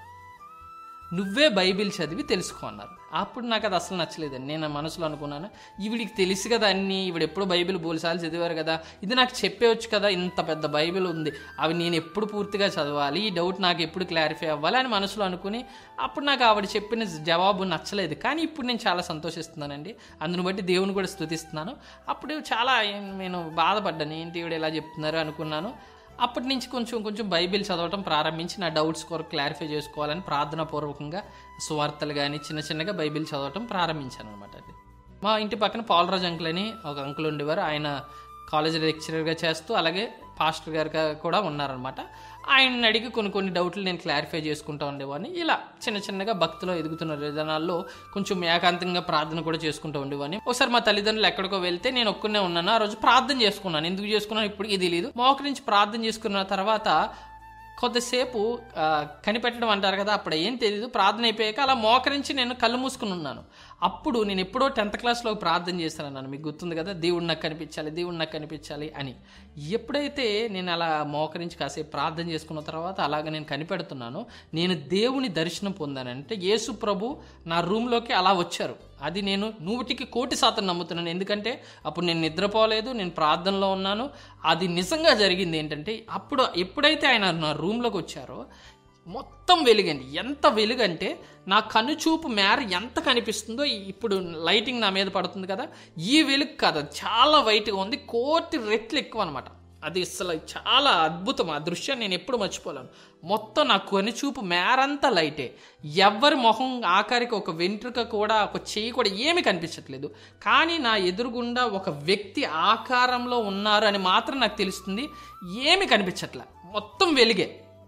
[SPEAKER 1] నువ్వే బైబిల్ చదివి తెలుసుకో అన్నారు. అప్పుడు నాకు అది అసలు నచ్చలేదండి. నేను మనసులో అనుకున్నాను, ఈవిడికి తెలుసు కదా అన్నీ, ఈవిడ ఎప్పుడు బైబిల్ బోల్సార్లు చదివారు కదా, ఇది నాకు చెప్పేవచ్చు కదా, ఇంత పెద్ద బైబిల్ ఉంది, అవి నేను ఎప్పుడు పూర్తిగా చదవాలి, ఈ డౌట్ నాకు ఎప్పుడు క్లారిఫై అవ్వాలి అని మనసులో అనుకుని, అప్పుడు నాకు ఆవిడ చెప్పిన జవాబు నచ్చలేదు. కానీ ఇప్పుడు నేను చాలా సంతోషిస్తున్నానండి, అందుని బట్టి దేవుని కూడా స్తుతిస్తున్నాను. అప్పుడు చాలా నేను బాధపడ్డాను, ఏంటి ఈవిడ ఎలా చెప్తున్నారు అనుకున్నాను. అప్పటి నుంచి కొంచెం కొంచెం బైబిల్ చదవటం ప్రారంభించి నా డౌట్స్ కొరకు క్లారిఫై చేసుకోవాలని ప్రార్థనాపూర్వకంగా సువార్తలు కానీ చిన్న చిన్నగా బైబిల్ చదవటం ప్రారంభించాను అనమాట. అది మా ఇంటి పక్కన పాలరాజు అంకుల్ అని ఒక అంకుల్ ఉండేవారు. ఆయన కాలేజ్ లెక్చరర్గా చేస్తూ అలాగే పాస్టర్ గారుగా కూడా ఉన్నారనమాట. ఆయన్ని అడిగి కొన్ని కొన్ని డౌట్లు నేను క్లారిఫై చేసుకుంటూ ఉండేవాడిని. ఇలా చిన్న చిన్నగా భక్తిలో ఎదుగుతున్న విధానాల్లో కొంచెం ఏకాంతంగా ప్రార్థన కూడా చేసుకుంటూ ఉండేవాడిని. ఒకసారి మా తల్లిదండ్రులు ఎక్కడికో వెళ్తే నేను ఒక్కనే ఉన్నాను. ఆ రోజు ప్రార్థన చేసుకున్నాను. ఎందుకు చేసుకున్నాను ఇప్పటికీ తెలియదు. మోకరించి ప్రార్థన చేసుకున్న తర్వాత కొద్దిసేపు కనిపెట్టడం అంటారు కదా, అప్పుడు ఏం తెలియదు. ప్రార్థన అయిపోయాక అలా మోకరించి నేను కళ్ళు మూసుకుని ఉన్నాను. అప్పుడు నేను ఎప్పుడో టెన్త్ క్లాస్లో ప్రార్థన చేశాను అన్నాను, మీకు గుర్తుంది కదా, దేవుడు నాకు కనిపించాలి, దేవుడు నాకు కనిపించాలి అని. ఎప్పుడైతే నేను అలా మోకరించి కాసేపు ప్రార్థన చేసుకున్న తర్వాత అలాగ నేను కనిపెడుతున్నాను, నేను దేవుని దర్శనం పొందానంటే యేసు ప్రభు నా రూమ్లోకి అలా వచ్చారు. అది నేను నూటికి కోటి శాతం నమ్ముతున్నాను. ఎందుకంటే అప్పుడు నేను నిద్రపోలేదు, నేను ప్రార్థనలో ఉన్నాను. అది నిజంగా జరిగింది. ఏంటంటే అప్పుడు ఎప్పుడైతే ఆయన నా రూమ్లోకి వచ్చారో మొత్తం వెలుగండి. ఎంత వెలుగంటే నా కనుచూపు మేర ఎంత కనిపిస్తుందో, ఇప్పుడు లైటింగ్ నా మీద పడుతుంది కదా, ఈ వెలుగు కాదు, చాలా వైట్గా ఉంది, కోటి రెట్లు ఎక్కువ అనమాట. అది అసలు చాలా అద్భుతం. ఆ దృశ్యాన్ని నేను ఎప్పుడు మర్చిపోలేను. మొత్తం నా కనుచూపు మేరంతా లైటే, ఎవరి మొహం ఆఖరికి ఒక వెంట్రుక కూడా, ఒక చెయ్యి కూడా ఏమీ కనిపించట్లేదు. కానీ నా ఎదురుగుండా ఒక వ్యక్తి ఆకారంలో ఉన్నారు అని మాత్రం నాకు తెలుస్తుంది. ఏమీ కనిపించట్లే, మొత్తం వెలిగే.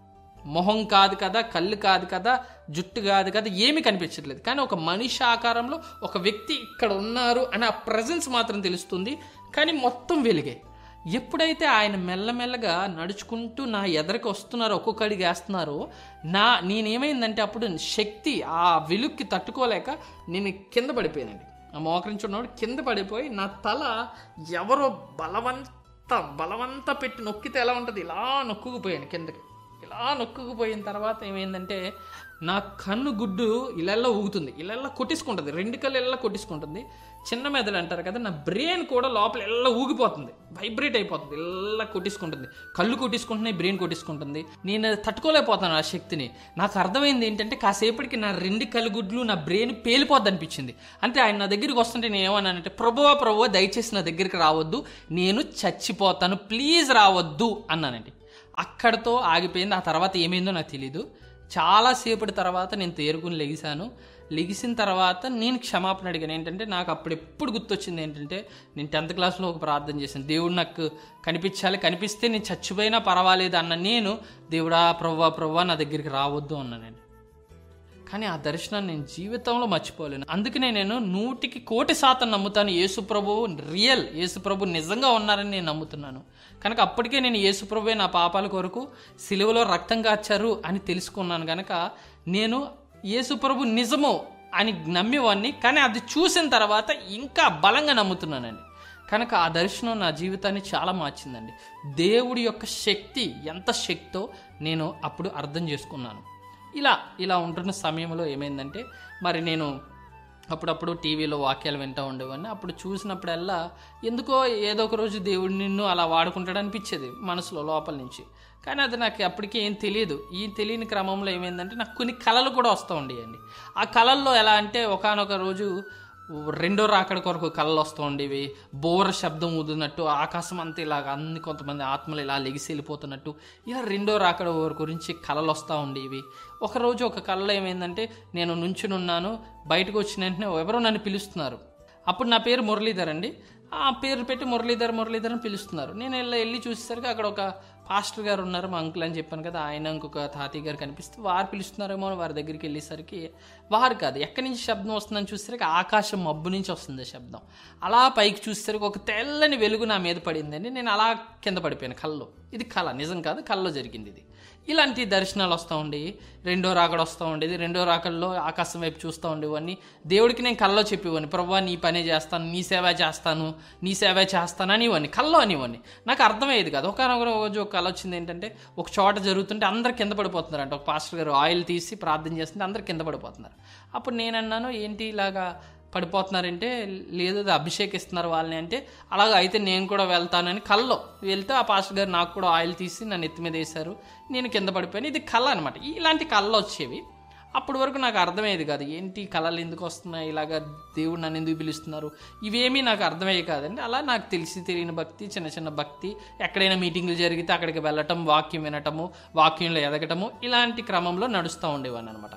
[SPEAKER 1] మొహం కాదు కదా, కళ్ళు కాదు కదా, జుట్టు కాదు కదా, ఏమీ కనిపించట్లేదు. కానీ ఒక మనిషి ఆకారంలో ఒక వ్యక్తి ఇక్కడ ఉన్నారు అని ఆ ప్రెజెన్స్ మాత్రం తెలుస్తుంది. కానీ మొత్తం వెలిగే. ఎప్పుడైతే ఆయన మెల్లమెల్లగా నడుచుకుంటూ నా ఎదరికి వస్తున్నారో, ఒక్కొక్క అడిగి వేస్తున్నారో, నా నేనేమైందంటే అప్పుడు శక్తి ఆ వెలుక్కి తట్టుకోలేక నేను కింద పడిపోయానండి. ఆ మోకరించున్నవాడు కింద పడిపోయి నా తల ఎవరో బలవంత బలవంత పెట్టి నొక్కితే ఎలా ఉంటుంది, ఇలా నొక్కుకుపోయాను కిందకి. ఇలా నొక్కుకుపోయిన తర్వాత ఏమైందంటే నా కన్ను గుడ్డు ఇళ్ళల్లో ఊగుతుంది, ఇళ్ళల్లో కొట్టేసుకుంటుంది, రెండు కళ్ళు ఇళ్ళ కొట్టేసుకుంటుంది. చిన్న మెదడు అంటారు కదా, నా బ్రెయిన్ కూడా లోపల ఇళ్ళ ఊగిపోతుంది, వైబ్రేట్ అయిపోతుంది, ఇళ్ళ కొట్టేసుకుంటుంది, కళ్ళు కొట్టేసుకుంటున్నాయి, బ్రెయిన్ కొట్టేసుకుంటుంది. నేను తట్టుకోలేకపోతాను ఆ శక్తిని. నాకు అర్థమైంది ఏంటంటే కాసేపటికి నా రెండు కళ్ళు గుడ్లు నా బ్రెయిన్ పేలిపోద్ది అనిపించింది. అంటే ఆయన నా దగ్గరికి వస్తుంటే నేను ఏమన్నానంటే, ప్రభువా ప్రభువా దయచేసి నా దగ్గరికి రావద్దు, నేను చచ్చిపోతాను, ప్లీజ్ రావద్దు అన్నానండి. అక్కడతో ఆగిపోయింది. ఆ తర్వాత ఏమైందో నాకు తెలీదు. చాలాసేపటి తర్వాత నేను తేరుకుని లెగిసాను. లెగిసిన తర్వాత నేను క్షమాపణ అడిగాను. ఏంటంటే నాకు అప్పుడు ఎప్పుడు గుర్తొచ్చింది ఏంటంటే, నేను టెన్త్ క్లాస్లో ఒక ప్రార్థన చేశాను, దేవుడు నాకు కనిపించాలి, కనిపిస్తే నేను చచ్చిపోయినా పర్వాలేదు అన్న నేను, దేవుడా ప్రవ్వా ప్రవ్వా నా దగ్గరికి రావద్దు అన్నానండి. కానీ ఆ దర్శనాన్ని నేను జీవితంలో మర్చిపోలేను. అందుకనే నేను నూటికి కోటి శాతం నమ్ముతాను యేసుప్రభు రియల్, యేసుప్రభు నిజంగా ఉన్నారని నేను నమ్ముతున్నాను. కనుక అప్పటికే నేను యేసుప్రభువే నా పాపాల కొరకు సిలువలో రక్తం కార్చారు అని తెలుసుకున్నాను. కనుక నేను యేసుప్రభు నిజము అని నమ్మేవాడిని, కానీ అది చూసిన తర్వాత ఇంకా బలంగా నమ్ముతున్నానండి. కనుక ఆ దర్శనం నా జీవితాన్ని చాలా మార్చిందండి. దేవుడి యొక్క శక్తి ఎంత శక్తో నేను అప్పుడు అర్థం చేసుకున్నాను. ఇలా ఇలా ఉంటున్న సమయంలో ఏమైందంటే, మరి నేను అప్పుడప్పుడు టీవీలో వాక్యాలు వింటూ ఉండేవాడిని. అప్పుడు చూసినప్పుడల్లా ఎందుకో ఏదో ఒక రోజు దేవుడు నిన్ను అలా వాడుకుంటాడు అనిపించేది మనసులో లోపల నుంచి. కానీ అది నాకు అప్పటికే ఏం తెలియదు. ఈ తెలియని క్రమంలో ఏమైందంటే నాకు కొన్ని కళలు కూడా వస్తూ ఉండేయండి. ఆ కళల్లో ఎలా అంటే, ఒకానొక రోజు రెండో రాకడ కొరకు కళలు వస్తూ ఉండేవి. బోర శబ్దం ఊదినట్టు, ఆకాశం అంతా ఇలాగ అన్ని కొంతమంది ఆత్మలు ఇలా లెగిసి వెళ్ళిపోతున్నట్టు, ఇలా రెండో రాకడ గురించి కళలు వస్తూ ఉండేవి. ఒకరోజు ఒక కళలో ఏమైందంటే, నేను నుంచుని ఉన్నాను, బయటకు వచ్చిన వెంటనే ఎవరో నన్ను పిలుస్తున్నారు. అప్పుడు నా పేరు మురళీధర్ అండి. ఆ పేరు పెట్టి మురళీధర్ మురళీధర్ అని పిలుస్తున్నారు. నేను వెళ్ళి వెళ్ళి చూసేసరికి అక్కడ ఒక పాస్టర్ గారు ఉన్నారు, మా అంకుల్ అని చెప్పాను కదా, ఆయన ఇంకొక తాతయ్య గారు కనిపిస్తే వారు పిలుస్తున్నారేమో అని వారి దగ్గరికి వెళ్ళేసరికి వారు కాదు, ఎక్కడి నుంచి శబ్దం వస్తుందని చూసేసరికి ఆకాశం మబ్బు నుంచి వస్తుంది శబ్దం. అలా పైకి చూసేసరికి ఒక తెల్లని వెలుగు నా మీద పడిందండి. నేను అలా కింద పడిపోయాను కల్లో. ఇది కళ, నిజం కాదు, కల్లో జరిగింది ఇది. ఇలాంటి దర్శనాలు వస్తూ ఉండేవి. రెండో రాకడ వస్తూ ఉండేది. రెండో రాకడలో ఆకాశం వైపు చూస్తూ ఉండేవాడిని. దేవుడికి నేను కల్లో చెప్పేవాడిని, ప్రభువా నీ పనే చేస్తాను, నీ సేవ చేస్తాను, నీ సేవ చేస్తాను అనేవాడిని, కల్లో అనేవాడిని. నాకు అర్థమయ్యేది కాదు. ఒకనొక రోజు ఒక కళ వచ్చింది ఏంటంటే, ఒక చోట జరుగుతుంటే అందరు కింద పడిపోతున్నారు అంట. ఒక పాస్టర్ గారు ఆయిల్ తీసి ప్రార్థన చేస్తుంటే అందరు కింద పడిపోతున్నారు. అప్పుడు నేను అన్నాను, ఏంటి ఇలాగా పడిపోతున్నారంటే, లేదు అది అభిషేకిస్తున్నారు వాళ్ళని అంటే, అలాగ అయితే నేను కూడా వెళ్తానని కల్లో వెళ్తే ఆ పాస్టర్ గారు నాకు కూడా ఆయిల్ తీసి నన్ను ఎత్తి మీద వేశారు, నేను కింద పడిపోయాను. ఇది కళ అనమాట. ఇలాంటి కళలు వచ్చేవి. అప్పటి వరకు నాకు అర్థమయ్యేది కాదు, ఏంటి కళలు ఎందుకు వస్తున్నాయి, ఇలాగ దేవుడు నన్ను ఎందుకు పిలుస్తున్నారు, ఇవేమీ నాకు అర్థమయ్యేది కాదండి. అలా నాకు తెలిసి తెలియని భక్తి, చిన్న చిన్న భక్తి, ఎక్కడైనా మీటింగ్లు జరిగితే అక్కడికి వెళ్ళటం, వాక్యం వినటము, వాక్యంలో ఎదగటము, ఇలాంటి క్రమంలో నడుస్తూ ఉండేవాడిని అనమాట.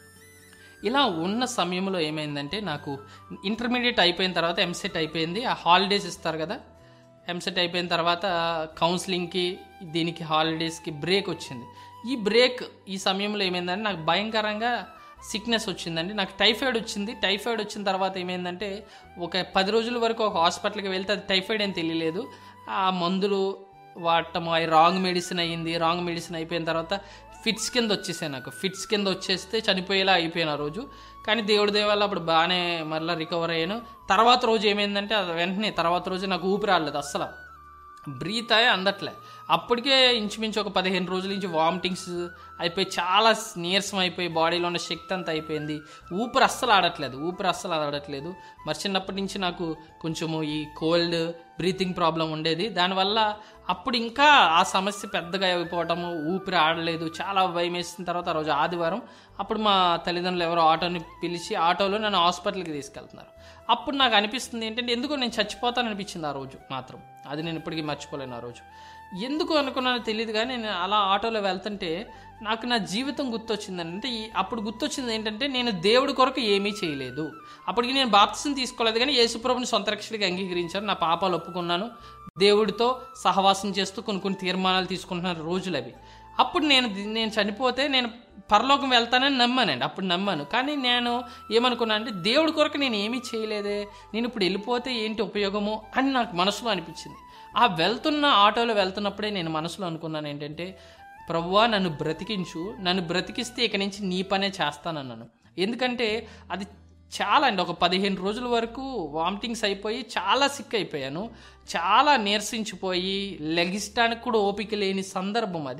[SPEAKER 1] ఇలా ఉన్న సమయంలో ఏమైందంటే, నాకు ఇంటర్మీడియట్ అయిపోయిన తర్వాత ఎంసెట్ అయిపోయింది. ఆ హాలిడేస్ ఇస్తారు కదా, ఎంసెట్ అయిపోయిన తర్వాత కౌన్సిలింగ్కి దీనికి హాలిడేస్కి బ్రేక్ వచ్చింది. ఈ బ్రేక్ ఈ సమయంలో ఏమైందంటే నాకు భయంకరంగా సిక్నెస్ వచ్చిందండి. నాకు టైఫాయిడ్ వచ్చింది. టైఫాయిడ్ వచ్చిన తర్వాత ఏమైందంటే, ఒక పది రోజుల వరకు ఒక హాస్పిటల్కి వెళ్తే అది టైఫాయిడ్ అని తెలియలేదు. ఆ మందులు వాడటము, అవి రాంగ్ మెడిసిన్ అయ్యింది. రాంగ్ మెడిసిన్ అయిపోయిన తర్వాత ఫిట్స్ కింద వచ్చేసాయి. నాకు ఫిట్స్ కింద వచ్చేస్తే చనిపోయేలా అయిపోయాను ఆ రోజు. కానీ దేవుడి దేవాల అప్పుడు బాగానే మళ్ళీ రికవర్ అయ్యాను. తర్వాత రోజు ఏమైందంటే, అది వెంటనే తర్వాత రోజు నాకు ఊపిరి రాలేదు, అస్సలు బ్రీత్ అయ్యే అందట్లే. అప్పటికే ఇంచుమించు ఒక పదిహేను రోజుల నుంచి వామిటింగ్స్ అయిపోయి చాలా నీరసం అయిపోయి బాడీలో ఉన్న శక్తి అంతా అయిపోయింది. ఊపిరి అస్సలు ఆడట్లేదు ఊపిరి అస్సలు ఆడట్లేదు మరి చిన్నప్పటి నుంచి నాకు కొంచెము ఈ కోల్డ్ బ్రీతింగ్ ప్రాబ్లం ఉండేది. దానివల్ల అప్పుడు ఇంకా ఆ సమస్య పెద్దగా అయిపోవటము, ఊపిరి ఆడలేదు, చాలా భయం వేసిన తర్వాత ఆ రోజు ఆదివారం అప్పుడు మా తల్లిదండ్రులు ఎవరో ఆటోని పిలిచి ఆటోలో నన్ను హాస్పిటల్కి తీసుకెళ్తున్నారు. అప్పుడు నాకు అనిపిస్తుంది ఏంటంటే, ఎందుకో నేను చచ్చిపోతాను అనిపించింది ఆ రోజు మాత్రం. అది నేను ఇప్పటికీ మర్చిపోలేను. ఆ రోజు ఎందుకు అనుకున్నానో తెలియదు, కానీ నేను అలా ఆటోలో వెళ్తుంటే నాకు నా జీవితం గుర్తొచ్చిందని. అంటే అప్పుడు గుర్తొచ్చింది ఏంటంటే, నేను దేవుడి కొరకు ఏమీ చేయలేదు. అప్పటికి నేను బాప్తిసం తీసుకోలేదు, కానీ యేసుప్రభుని సొంత రక్షకుడిగా అంగీకరించాను, నా పాపాలు ఒప్పుకున్నాను, దేవుడితో సహవాసం చేస్తూ కొన్ని కొన్ని తీర్మానాలు తీసుకుంటున్న రోజులు అవి. అప్పుడు నేను నేను చనిపోతే నేను పరలోకం వెళ్తానని నమ్మానండి. అప్పుడు నమ్మాను. కానీ నేను ఏమనుకున్నాను అంటే, దేవుడి కొరకు నేను ఏమీ చేయలేదే, నేను ఇప్పుడు వెళ్ళిపోతే ఏంటి ఉపయోగము అని నాకు మనసులో అనిపించింది. ఆ వెళ్తున్న ఆటోలో వెళ్తున్నప్పుడే నేను మనసులో అనుకున్నాను ఏంటంటే, ప్రభువా నన్ను బ్రతికించు, నన్ను బ్రతికిస్తే ఇక నుంచి నీ పనే చేస్తానన్నాను. ఎందుకంటే అది చాలా అండి, ఒక పదిహేను రోజుల వరకు వామిటింగ్స్ అయిపోయి చాలా సిక్ అయిపోయాను, చాలా నీరసించిపోయి లెగిస్టానికి కూడా ఓపిక లేని సందర్భం అది.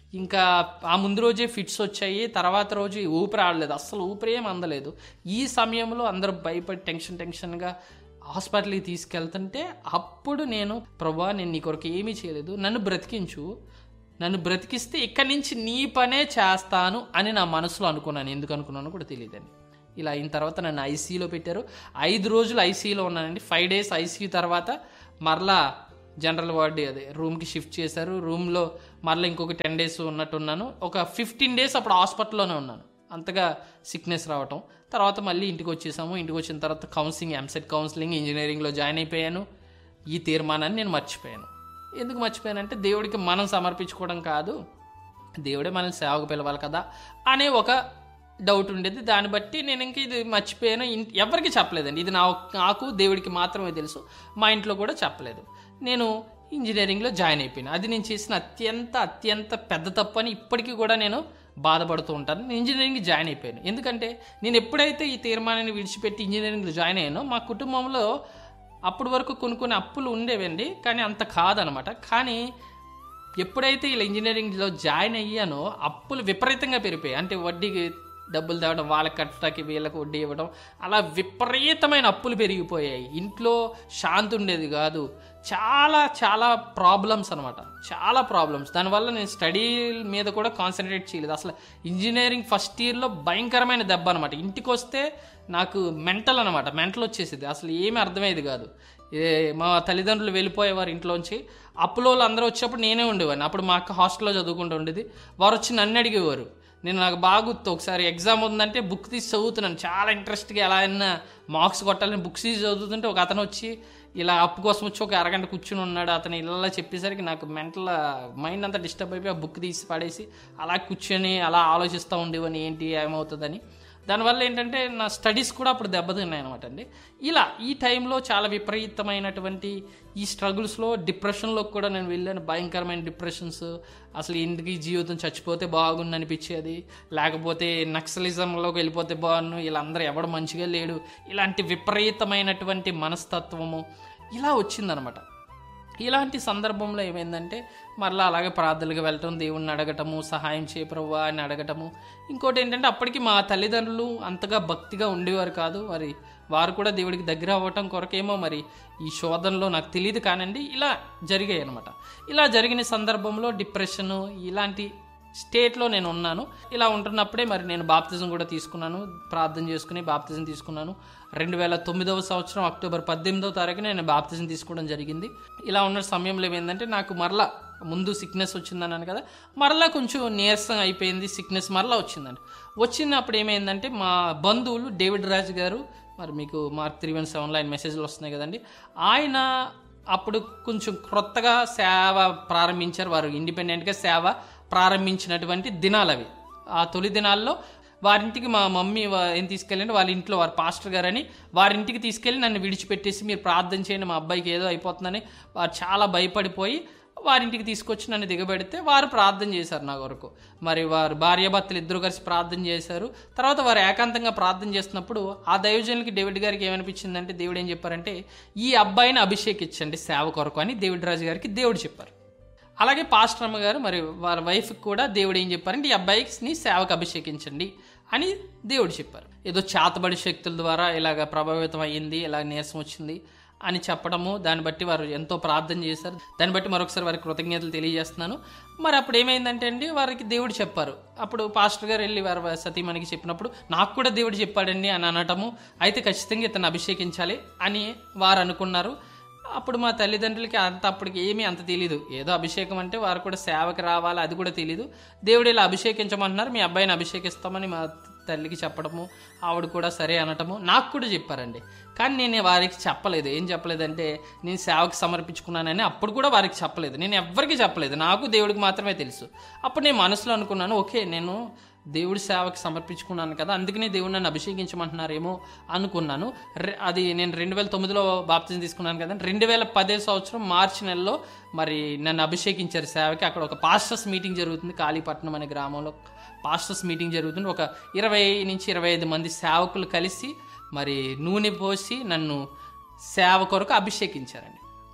[SPEAKER 1] ఇంకా ఆ ముందు రోజే ఫిట్స్ వచ్చాయి, తర్వాత రోజు ఊపిరి ఆడలేదు, అస్సలు ఊపిరి ఏం అందలేదు. ఈ సమయంలో అందరూ భయపడి టెన్షన్ టెన్షన్గా హాస్పిటల్కి తీసుకెళ్తుంటే అప్పుడు నేను, ప్రభా నేను నీ కొరకు ఏమీ చేయలేదు, నన్ను బ్రతికించు, నన్ను బ్రతికిస్తే ఇక్కడి నుంచి నీ పనే చేస్తాను అని నా మనసులో అనుకున్నాను. ఎందుకు అనుకున్నాను కూడా తెలియదండి. ఇలా అయిన తర్వాత నన్ను ఐసీయూలో పెట్టారు. ఐదు రోజులు ఐసీయూలో ఉన్నానండి. ఫైవ్ డేస్ ఐసీయూ తర్వాత మరలా జనరల్ వార్డ్ అదే రూమ్కి షిఫ్ట్ చేశారు. రూమ్లో మరలా ఇంకొక టెన్ డేస్ ఉన్నట్టున్నాను. ఒక ఫిఫ్టీన్ డేస్ అప్పుడు హాస్పిటల్లోనే ఉన్నాను, అంతగా సిక్నెస్ రావటం. తర్వాత మళ్ళీ ఇంటికి వచ్చేసాము. ఇంటికి వచ్చిన తర్వాత కౌన్సిలింగ్, ఎంసెట్ కౌన్సిలింగ్, ఇంజనీరింగ్లో జాయిన్ అయిపోయాను. ఈ తీర్మానాన్ని నేను మర్చిపోయాను. ఎందుకు మర్చిపోయానంటే దేవుడికి మనం సమర్పించుకోవడం కాదు, దేవుడే మనల్ని సేవకు పిలవాలి కదా అనే ఒక డౌట్ ఉండేది. దాన్ని బట్టి నేను ఇంక ఇది మర్చిపోయాను. ఎవరికి చెప్పలేదండి, ఇది నా నాకు దేవుడికి మాత్రమే తెలుసు. మా ఇంట్లో కూడా చెప్పలేదు. నేను ఇంజనీరింగ్లో జాయిన్ అయిపోయాను. అది నేను చేసిన అత్యంత అత్యంత పెద్ద తప్పు అని ఇప్పటికీ కూడా నేను బాధపడుతూ ఉంటాను. నేను ఇంజనీరింగ్ జాయిన్ అయిపోయాను. ఎందుకంటే నేను ఎప్పుడైతే ఈ తీర్మానాన్ని విడిచిపెట్టి ఇంజనీరింగ్లో జాయిన్ అయ్యానో మా కుటుంబంలో అప్పటి వరకు కొన్ని కొన్ని అప్పులు ఉండేవండి, కానీ అంత కాదనమాట. కానీ ఎప్పుడైతే ఇలా ఇంజనీరింగ్లో జాయిన్ అయ్యానో అప్పులు విపరీతంగా పెరిగిపోయాయి. అంటే వడ్డీకి డబ్బులు తేవడం, వాళ్ళకి కట్టడానికి వీళ్ళకి వడ్డీ ఇవ్వడం, అలా విపరీతమైన అప్పులు పెరిగిపోయాయి. ఇంట్లో శాంతి ఉండేది కాదు. చాలా చాలా ప్రాబ్లమ్స్ అనమాట, చాలా ప్రాబ్లమ్స్. దానివల్ల నేను స్టడీ మీద కూడా కాన్సన్ట్రేట్ చేయలేదు. అసలు ఇంజనీరింగ్ ఫస్ట్ ఇయర్లో భయంకరమైన దెబ్బ అనమాట. ఇంటికి వస్తే నాకు మెంటల్ అనమాట, మెంటల్ వచ్చేసేది. అసలు ఏమీ అర్థమయ్యేది కాదు. ఏ మా తల్లిదండ్రులు వెళ్ళిపోయేవారు ఇంట్లోంచి. అప్పులో వాళ్ళు అందరూ వచ్చేప్పుడు నేనే ఉండేవాడిని. అప్పుడు మా అక్క హాస్టల్లో చదువుకుంటూ ఉండేది. వారు వచ్చి నన్ను అడిగేవారు. నేను నాకు బాగా గుర్తు, ఒకసారి ఎగ్జామ్ ఉందంటే బుక్ తీసి చదువుతున్నాను, చాలా ఇంట్రెస్ట్గా ఎలా అయినా మార్క్స్ కొట్టాలని బుక్స్ తీసి చదువుతుంటే ఒక అతను వచ్చి ఇలా అప్పు కోసం వచ్చి ఒక అరగంట కూర్చుని ఉన్నాడు. అతను ఇలా చెప్పేసరికి నాకు మెంటల్ మైండ్ అంతా డిస్టర్బ్ అయిపోయి ఆ బుక్ తీసి పడేసి అలా కూర్చొని అలా ఆలోచిస్తూ ఉండేవని ఏంటి ఏమవుతుందని. దానివల్ల ఏంటంటే నా స్టడీస్ కూడా అప్పుడు దెబ్బతిన్నాయి అనమాట అండి. ఇలా ఈ టైంలో చాలా విపరీతమైనటువంటి ఈ స్ట్రగుల్స్లో డిప్రెషన్లోకి కూడా నేను వెళ్ళాను. భయంకరమైన డిప్రెషన్స్. అసలు ఇంటికి జీవితం చచ్చిపోతే బాగుండు అనిపించేది, లేకపోతే నక్సలిజంలోకి వెళ్ళిపోతే బాగుండు, వీళ్ళందరూ ఎవడు మంచిగా లేడు, ఇలాంటి విపరీతమైనటువంటి మనస్తత్వము ఇలా వచ్చిందనమాట. ఇలాంటి సందర్భంలో ఏమైందంటే మరలా అలాగే ప్రార్థనలకు వెళ్ళటం, దేవుణ్ణి అడగటము, సహాయం చేయ ప్రభువా అని అడగటము. ఇంకోటి ఏంటంటే అప్పటికి మా తల్లిదండ్రులు అంతగా భక్తిగా ఉండేవారు కాదు. మరి వారు కూడా దేవుడికి దగ్గర అవ్వటం కొరకేమో మరి ఈ శోధనలో నాకు తెలియదు కానండి ఇలా జరిగాయి అనమాట. ఇలా జరిగిన సందర్భంలో డిప్రెషను ఇలాంటి స్టేట్లో నేను ఉన్నాను. ఇలా ఉంటున్నప్పుడే మరి నేను బాప్తిజం కూడా తీసుకున్నాను. ప్రార్థన చేసుకుని బాప్తిజం తీసుకున్నాను. రెండు వేల తొమ్మిదవ సంవత్సరం అక్టోబర్ పద్దెనిమిదవ తారీఖున నేను బాప్తిజం తీసుకోవడం జరిగింది. ఇలా ఉన్న సమయంలో ఏమైందంటే నాకు మరలా ముందు సిక్నెస్ వచ్చిందన్నాను కదా, మరలా కొంచెం నీరసం అయిపోయింది, సిక్నెస్ మరలా వచ్చిందండి. వచ్చినప్పుడు ఏమైందంటే మా బంధువులు డేవిడ్ రాజు గారు, మరి మీకు మార్క్ త్రీ వన్ సెవెన్లో ఆయన మెసేజ్లు వస్తున్నాయి కదండి, ఆయన అప్పుడు కొంచెం క్రొత్తగా సేవ ప్రారంభించారు. వారు ఇండిపెండెంట్గా సేవ ప్రారంభించినటువంటి దినాలు అవి. ఆ తొలి దినాల్లో వారింటికి మా మమ్మీ ఏం తీసుకెళ్ళండి, వాళ్ళ ఇంట్లో వారి పాస్టర్ గారని వారింటికి తీసుకెళ్ళి నన్ను విడిచిపెట్టేసి మీరు ప్రార్థన చేయండి, మా అబ్బాయికి ఏదో అయిపోతుందని వారు చాలా భయపడిపోయి వారింటికి తీసుకొచ్చి నన్ను దిగబెడితే వారు ప్రార్థన చేశారు నా కొరకు. మరి వారు భార్యాభర్తలు ఇద్దరు కలిసి ప్రార్థన చేశారు. తర్వాత వారు ఏకాంతంగా ప్రార్థన చేస్తున్నప్పుడు ఆ దైవజనులకి డేవిడ్ గారికి ఏమనిపించిందంటే, దేవుడు ఏం చెప్పారంటే ఈ అబ్బాయిని అభిషేకించండి సేవ కొరకు అని డేవిడ్ రాజు గారికి దేవుడు చెప్పారు. అలాగే పాస్టర్ అమ్మ గారు మరి వారి వైఫ్కి కూడా దేవుడు ఏం చెప్పారంటే ఈ అబ్బాయిని సేవకు అభిషేకించండి అని దేవుడు చెప్పారు. ఏదో చేతబడి శక్తుల ద్వారా ఇలాగ ప్రభావితం అయ్యింది, ఇలా నీరసం వచ్చింది అని చెప్పడము, దాన్ని బట్టి వారు ఎంతో ప్రార్థన చేశారు. దాన్ని బట్టి మరొకసారి వారికి కృతజ్ఞతలు తెలియజేస్తున్నాను. మరి అప్పుడు ఏమైందంటే అండి వారికి దేవుడు చెప్పారు. అప్పుడు పాస్టర్ గారు వెళ్ళి వారి సతీమణికి చెప్పినప్పుడు నాకు కూడా దేవుడు చెప్పాడండి అని అనటము, అయితే ఖచ్చితంగా ఇతను అభిషేకించాలి అని వారు అనుకున్నారు. అప్పుడు మా తల్లిదండ్రులకి అంత అప్పటికి ఏమీ అంత తెలీదు. ఏదో అభిషేకం అంటే వారు కూడా సేవకి రావాలి అది కూడా తెలీదు. దేవుడు ఇలా అభిషేకించమంటున్నారు, మీ అబ్బాయిని అభిషేకిస్తామని మా తల్లికి చెప్పడము, ఆవిడ కూడా సరే అనటము నాకు కూడా చెప్పారండి. కానీ నేను వారికి చెప్పలేదు. ఏం చెప్పలేదంటే నేను సేవకు సమర్పించుకున్నానని అప్పుడు కూడా వారికి చెప్పలేదు. నేను ఎవ్వరికి చెప్పలేదు, నాకు దేవుడికి మాత్రమే తెలుసు. అప్పుడు నేను మనసులో అనుకున్నాను, ఓకే నేను దేవుడి సేవకి సమర్పించుకున్నాను కదా, అందుకనే దేవుడు నన్ను అభిషేకించమంటున్నారేమో అనుకున్నాను. అది నేను రెండు వేల తొమ్మిదిలో బాప్తిజం తీసుకున్నాను కదా, రెండు వేల పదే సంవత్సరం మార్చి నెలలో మరి నన్ను అభిషేకించారు సేవకి. అక్కడ ఒక పాస్టర్స్ మీటింగ్ జరుగుతుంది, కాళీపట్నం అనే గ్రామంలో పాస్టర్స్ మీటింగ్ జరుగుతుంది. ఒక ఇరవై నుంచి ఇరవై ఐదు మంది సేవకులు కలిసి మరి నూనె పోసి నన్ను సేవ కొరకు అభిషేకించారండి.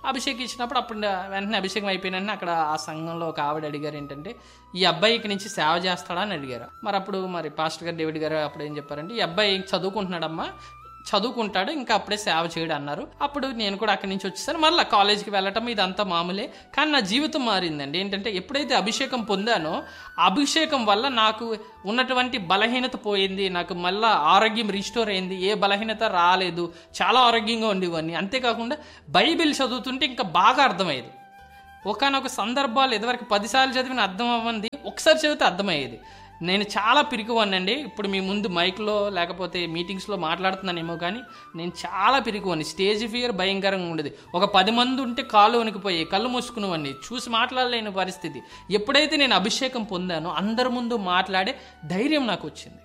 [SPEAKER 1] అభిషేకం ఇచ్చినప్పుడు అప్పుడు వెంటనే అభిషేకం అయిపోయిన వెంటనే అక్కడ ఆ సంఘంలో ఒక ఆవిడ అడిగారు ఏంటంటే, ఈ అబ్బాయి ఇక్కడి నుంచి సేవ చేస్తాడా అని అడిగారు. మరి అప్పుడు మరి పాస్టర్ గారు డేవిడ్ గారు అప్పుడు ఏం చెప్పారంటే, ఈ అబ్బాయి చదువుకుంటున్నాడమ్మా, చదువుకుంటాడు, ఇంకా అప్పుడే సేవ చేయడు అన్నారు. అప్పుడు నేను కూడా అక్కడి నుంచి వచ్చేసాను. మళ్ళీ కాలేజీకి వెళ్ళటం ఇదంతా మామూలే. కానీ నా జీవితం మారిందండి. ఏంటంటే ఎప్పుడైతే అభిషేకం పొందానో అభిషేకం వల్ల నాకు ఉన్నటువంటి బలహీనత పోయింది, నాకు మళ్ళీ ఆరోగ్యం రిస్టోర్ అయింది, ఏ బలహీనత రాలేదు, చాలా ఆరోగ్యంగా ఉండేవాడిని. అంతేకాకుండా బైబిల్ చదువుతుంటే ఇంకా బాగా అర్థమయ్యేది. ఒకనొక సందర్భాలు ఎదువరకు పదిసార్లు చదివిన అర్థం అవ్వంది ఒకసారి చదివితే అర్థమయ్యేది. నేను చాలా పిరికివాడినండి. ఇప్పుడు మీ ముందు మైక్లో లేకపోతే మీటింగ్స్లో మాట్లాడుతున్నానేమో కానీ నేను చాలా పిరికివాడిని. స్టేజ్ ఫియర్ భయంకరంగా ఉండేది. ఒక పది మంది ఉంటే కాళ్ళు వణికిపోయి కళ్ళు మూసుకునేవాడిని, చూసి మాట్లాడలేని పరిస్థితి. ఎప్పుడైతే నేను అభిషేకం పొందానో అందరి ముందు మాట్లాడే ధైర్యం నాకు వచ్చింది.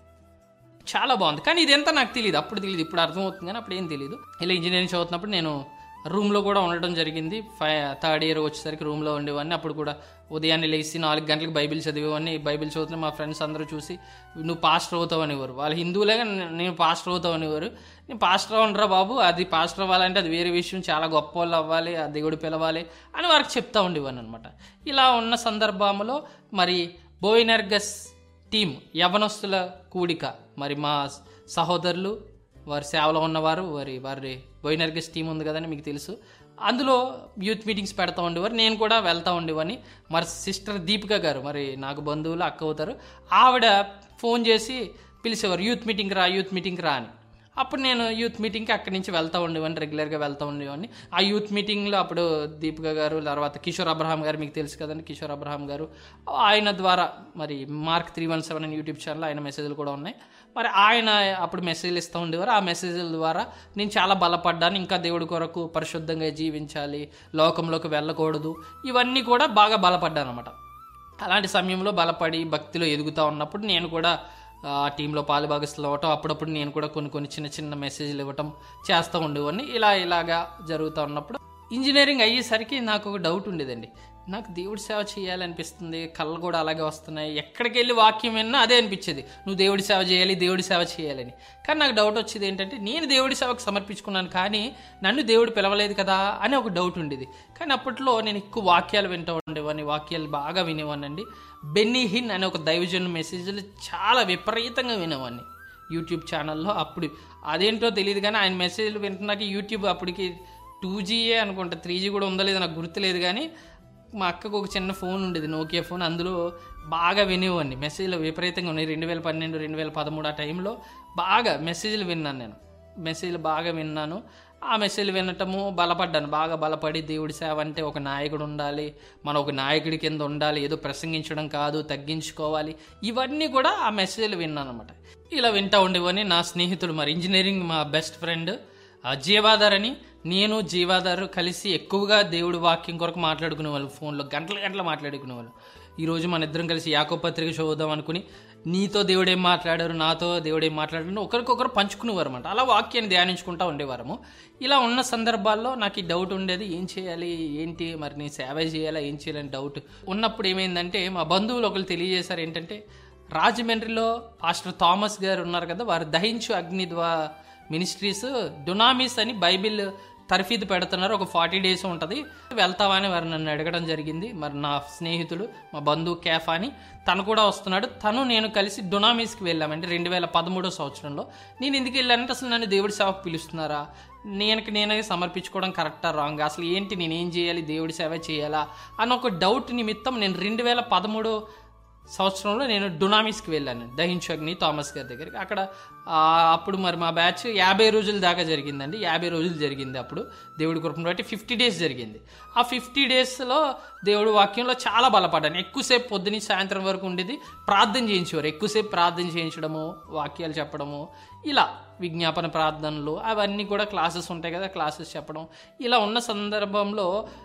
[SPEAKER 1] చాలా బాగుంది. కానీ ఇదంతా నాకు తెలియదు, అప్పుడు తెలియదు, ఇప్పుడు అర్థమవుతుంది కానీ అప్పుడు ఏం తెలియదు. ఇలా ఇంజనీరింగ్ చదువుతున్నప్పుడు నేను రూమ్లో కూడా ఉండటం జరిగింది. ఫై థర్డ్ ఇయర్ వచ్చేసరికి రూమ్లో ఉండేవాడిని. అప్పుడు కూడా ఉదయాన్నే లేచి నాలుగు గంటలకు బైబిల్ చదివేవాడిని. బైబిల్ చదువుతున్న మా ఫ్రెండ్స్ అందరూ చూసి నువ్వు పాస్టర్ అవుతావు అనేవారు. వాళ్ళు హిందువులే నేను పాస్టర్ అవుతావు అనేవారు. నేను పాస్టర్ అవ్వనరా బాబు, అది పాస్టర్ అవ్వాలంటే అది వేరే విషయం, చాలా గొప్ప వాళ్ళు అవ్వాలి, ఆ దేవుడు పిలవాలి అని వారికి చెప్తా ఉండేవాడిని అనమాట. ఇలా ఉన్న సందర్భంలో మరి బోయినర్గస్ టీం యవనస్తుల కూడిక, మరి మా సహోదరులు వారి సేవలో ఉన్నవారు, వారి వారి బోయినర్గస్ టీం ఉంది కదండి మీకు తెలుసు, అందులో యూత్ మీటింగ్స్ పెడతా ఉండేవారు. నేను కూడా వెళ్తూ ఉండేవాడిని. మరి సిస్టర్ దీపిక గారు, మరి నాకు బంధువులు అక్క అవుతారు, ఆవిడ ఫోన్ చేసి పిలిచేవారు, యూత్ మీటింగ్ రా యూత్ మీటింగ్ రా అని. అప్పుడు నేను యూత్ మీటింగ్కి అక్కడి నుంచి వెళ్తూ ఉండేవాడిని, రెగ్యులర్గా వెళ్తూ ఉండేవాడిని. ఆ యూత్ మీటింగ్లో అప్పుడు దీపిక గారు, తర్వాత కిషోర్ అబ్రహాం గారు మీకు తెలుసు కదండి, కిషోర్ అబ్రహాం గారు, ఆయన ద్వారా మరి మార్క్ త్రీ వన్ సెవెన్ అని యూట్యూబ్ ఛానల్ ఆయన మెసేజ్లు కూడా ఉన్నాయి. మరి ఆయన అప్పుడు మెసేజ్లు ఇస్తూ ఉండేవారు. ఆ మెసేజ్ల ద్వారా నేను చాలా బలపడ్డాను. ఇంకా దేవుడి కొరకు పరిశుద్ధంగా జీవించాలి, లోకంలోకి వెళ్ళకూడదు, ఇవన్నీ కూడా బాగా బలపడ్డాను అనమాట. అలాంటి సమయంలో బలపడి భక్తిలో ఎదుగుతూ ఉన్నప్పుడు నేను కూడా ఆ టీంలో పాలుభాగస్తులు అవ్వటం, అప్పుడప్పుడు నేను కూడా కొన్ని కొన్ని చిన్న చిన్న మెసేజ్లు ఇవ్వటం చేస్తూ ఉండేవాడిని. ఇలా ఇలాగా జరుగుతూ ఉన్నప్పుడు ఇంజనీరింగ్ అయ్యేసరికి నాకు ఒక డౌట్ ఉండేదండి. నాకు దేవుడి సేవ చేయాలనిపిస్తుంది, కళ్ళు కూడా అలాగే వస్తున్నాయి, ఎక్కడికి వెళ్ళి వాక్యం విన్నా అదే అనిపించేది, నువ్వు దేవుడి సేవ చేయాలి దేవుడి సేవ చేయాలని. కానీ నాకు డౌట్ వచ్చేది ఏంటంటే, నేను దేవుడి సేవకు సమర్పించుకున్నాను కానీ నన్ను దేవుడు పిలవలేదు కదా అని ఒక డౌట్ ఉండేది. కానీ అప్పట్లో నేను ఎక్కువ వాక్యాలు వింటూ ఉండేవాడిని, వాక్యాలు బాగా వినేవాడినండి. బెన్నీ హిన్ అనే ఒక దైవజన్ మెసేజ్లు చాలా విపరీతంగా వినేవాడిని యూట్యూబ్ ఛానల్లో. అప్పుడు అదేంటో తెలియదు కానీ ఆయన మెసేజ్లు వింటున్నాక యూట్యూబ్ అప్పటికి టూ జీయే అనుకుంటా, త్రీ జీ కూడా ఉందో లేదో నాకు గుర్తులేదు. కానీ మా అక్కకు ఒక చిన్న ఫోన్ ఉండేది, నోకియా ఫోన్, అందులో బాగా వినేవాడిని. మెసేజ్లు విపరీతంగా ఉన్నాయి. రెండు వేల పన్నెండు రెండు వేల పదమూడు ఆ టైంలో బాగా మెసేజ్లు విన్నాను నేను, మెసేజ్లు బాగా విన్నాను. ఆ మెసేజ్లు వినటము బలపడ్డాను, బాగా బలపడి దేవుడి సేవ అంటే ఒక నాయకుడు ఉండాలి, మనం ఒక నాయకుడి కింద ఉండాలి, ఏదో ప్రసంగించడం కాదు, తగ్గించుకోవాలి, ఇవన్నీ కూడా ఆ మెసేజ్లు విన్నాను అనమాట. ఇలా వింటూ ఉండేవని నా స్నేహితుడు, మరి ఇంజనీరింగ్ మా బెస్ట్ ఫ్రెండ్ జీవాధార్ అని, నేను జీవాధారు కలిసి ఎక్కువగా దేవుడి వాక్యం కొరకు మాట్లాడుకునే వాళ్ళు, ఫోన్లో గంటల గంటలు మాట్లాడుకునే వాళ్ళు. ఈరోజు మన ఇద్దరం కలిసి యాకోబు పత్రిక చదువుదాం అనుకుని, నీతో దేవుడేం మాట్లాడారు, నాతో దేవుడేం మాట్లాడారు, ఒకరికొకరు పంచుకునేవారు అనమాట. అలా వాక్యాన్ని ధ్యానించుకుంటూ ఉండేవారము. ఇలా ఉన్న సందర్భాల్లో నాకు ఈ డౌట్ ఉండేది, ఏం చేయాలి ఏంటి, మరి నేను సేవ చేయాలా ఏం చేయాలని డౌట్ ఉన్నప్పుడు ఏమైందంటే, మా బంధువులు ఒకరు తెలియజేశారు ఏంటంటే, రాజమండ్రిలో పాస్టర్ థామస్ గారు ఉన్నారు కదా, వారు దహించు అగ్ని ద్వా మినిస్ట్రీస్ డునామిస్ అని బైబిల్ తర్ఫీదు పెడుతున్నారు, ఒక ఫార్టీ డేస్ ఉంటుంది, వెళ్తావా అని వారు నన్ను అడగడం జరిగింది. మరి నా స్నేహితుడు మా బంధువు కేఫా అని తను కూడా వస్తున్నాడు, తను నేను కలిసి డునామిస్కి వెళ్ళామంటే రెండు వేల పదమూడో సంవత్సరంలో. నేను ఎందుకు వెళ్ళానంటే, అసలు నన్ను దేవుడి సేవకు పిలుస్తున్నారా, నేను నేనే సమర్పించుకోవడం కరెక్టా రాంగ్, అసలు ఏంటి నేనేం చేయాలి, దేవుడి సేవ చేయాలా అని ఒక డౌట్ నిమిత్తం నేను రెండు వేల పదమూడో సంవత్సరంలో నేను డునామిస్కి వెళ్ళాను, దహించు అగ్ని థామస్ గారి దగ్గరికి. అక్కడ అప్పుడు మరి మా బ్యాచ్ యాభై రోజుల దాకా జరిగిందండి, యాభై రోజులు జరిగింది. అప్పుడు దేవుడి కృపను బట్టి ఫిఫ్టీ డేస్ జరిగింది. ఆ ఫిఫ్టీ డేస్లో దేవుడి వాక్యంలో చాలా బలపడ్డాను. ఎక్కువసేపు పొద్దున సాయంత్రం వరకు ఉండేది, ప్రార్థన చేయించేవారు, ఎక్కువసేపు ప్రార్థన చేయించడము, వాక్యాలు చెప్పడము, ఇలా విజ్ఞాపన ప్రార్థనలు అవన్నీ కూడా క్లాసెస్ ఉంటాయి కదా, క్లాసెస్ చెప్పడం. ఇలా ఉన్న సందర్భంలో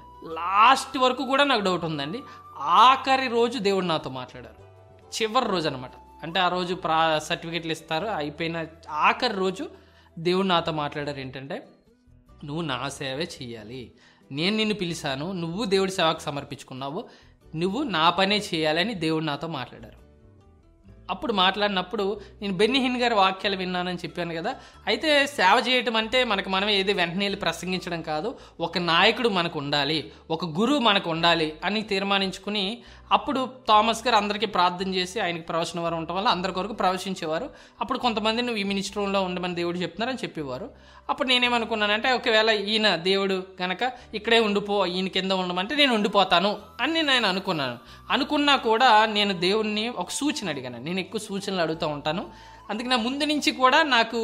[SPEAKER 1] లాస్ట్ వరకు కూడా నాకు డౌట్ ఉందండి. ఆఖరి రోజు దేవుడు నాతో మాట్లాడారు, చివరి రోజు అనమాట. అంటే ఆ రోజు ప్రా సర్టిఫికెట్లు ఇస్తారు, అయిపోయిన ఆఖరి రోజు దేవుడు నాతో మాట్లాడారు ఏంటంటే, నువ్వు నా సేవే చేయాలి, నేను నిన్ను పిలిచాను, నువ్వు దేవుడి సేవకు సమర్పించుకున్నావు, నువ్వు నా పనే చేయాలని దేవుడు నాతో మాట్లాడారు. అప్పుడు మాట్లాడినప్పుడు నేను బెన్నీ హిన్ గారి వాక్యాలు విన్నానని చెప్పాను కదా. అయితే సేవ చేయటం అంటే మనకు మనం ఏది వెంటనే వెళ్ళి ప్రసంగించడం కాదు, ఒక నాయకుడు మనకు ఉండాలి, ఒక గురువు మనకు ఉండాలి అని తీర్మానించుకుని అప్పుడు థామస్ గారు అందరికీ ప్రార్థన చేసి ఆయనకి ప్రవచన వారు ఉండటం వల్ల అందరి కొరకు ప్రవచించేవారు. అప్పుడు కొంతమంది నువ్వు ఈ మినిస్టర్ రూమ్లో ఉండమని దేవుడు చెప్తున్నారని చెప్పేవారు. అప్పుడు నేనేమనుకున్నానంటే ఒకవేళ ఈయన దేవుడు కనుక ఇక్కడే ఉండిపో, ఈయన కింద ఉండమంటే నేను ఉండిపోతాను అని నేను అనుకున్నాను. అనుకున్నా కూడా నేను దేవుణ్ణి ఒక సూచన అడిగాను. నేను ఎక్కువ సూచనలు అడుగుతూ ఉంటాను. అందుకే నా ముందు నుంచి కూడా నాకు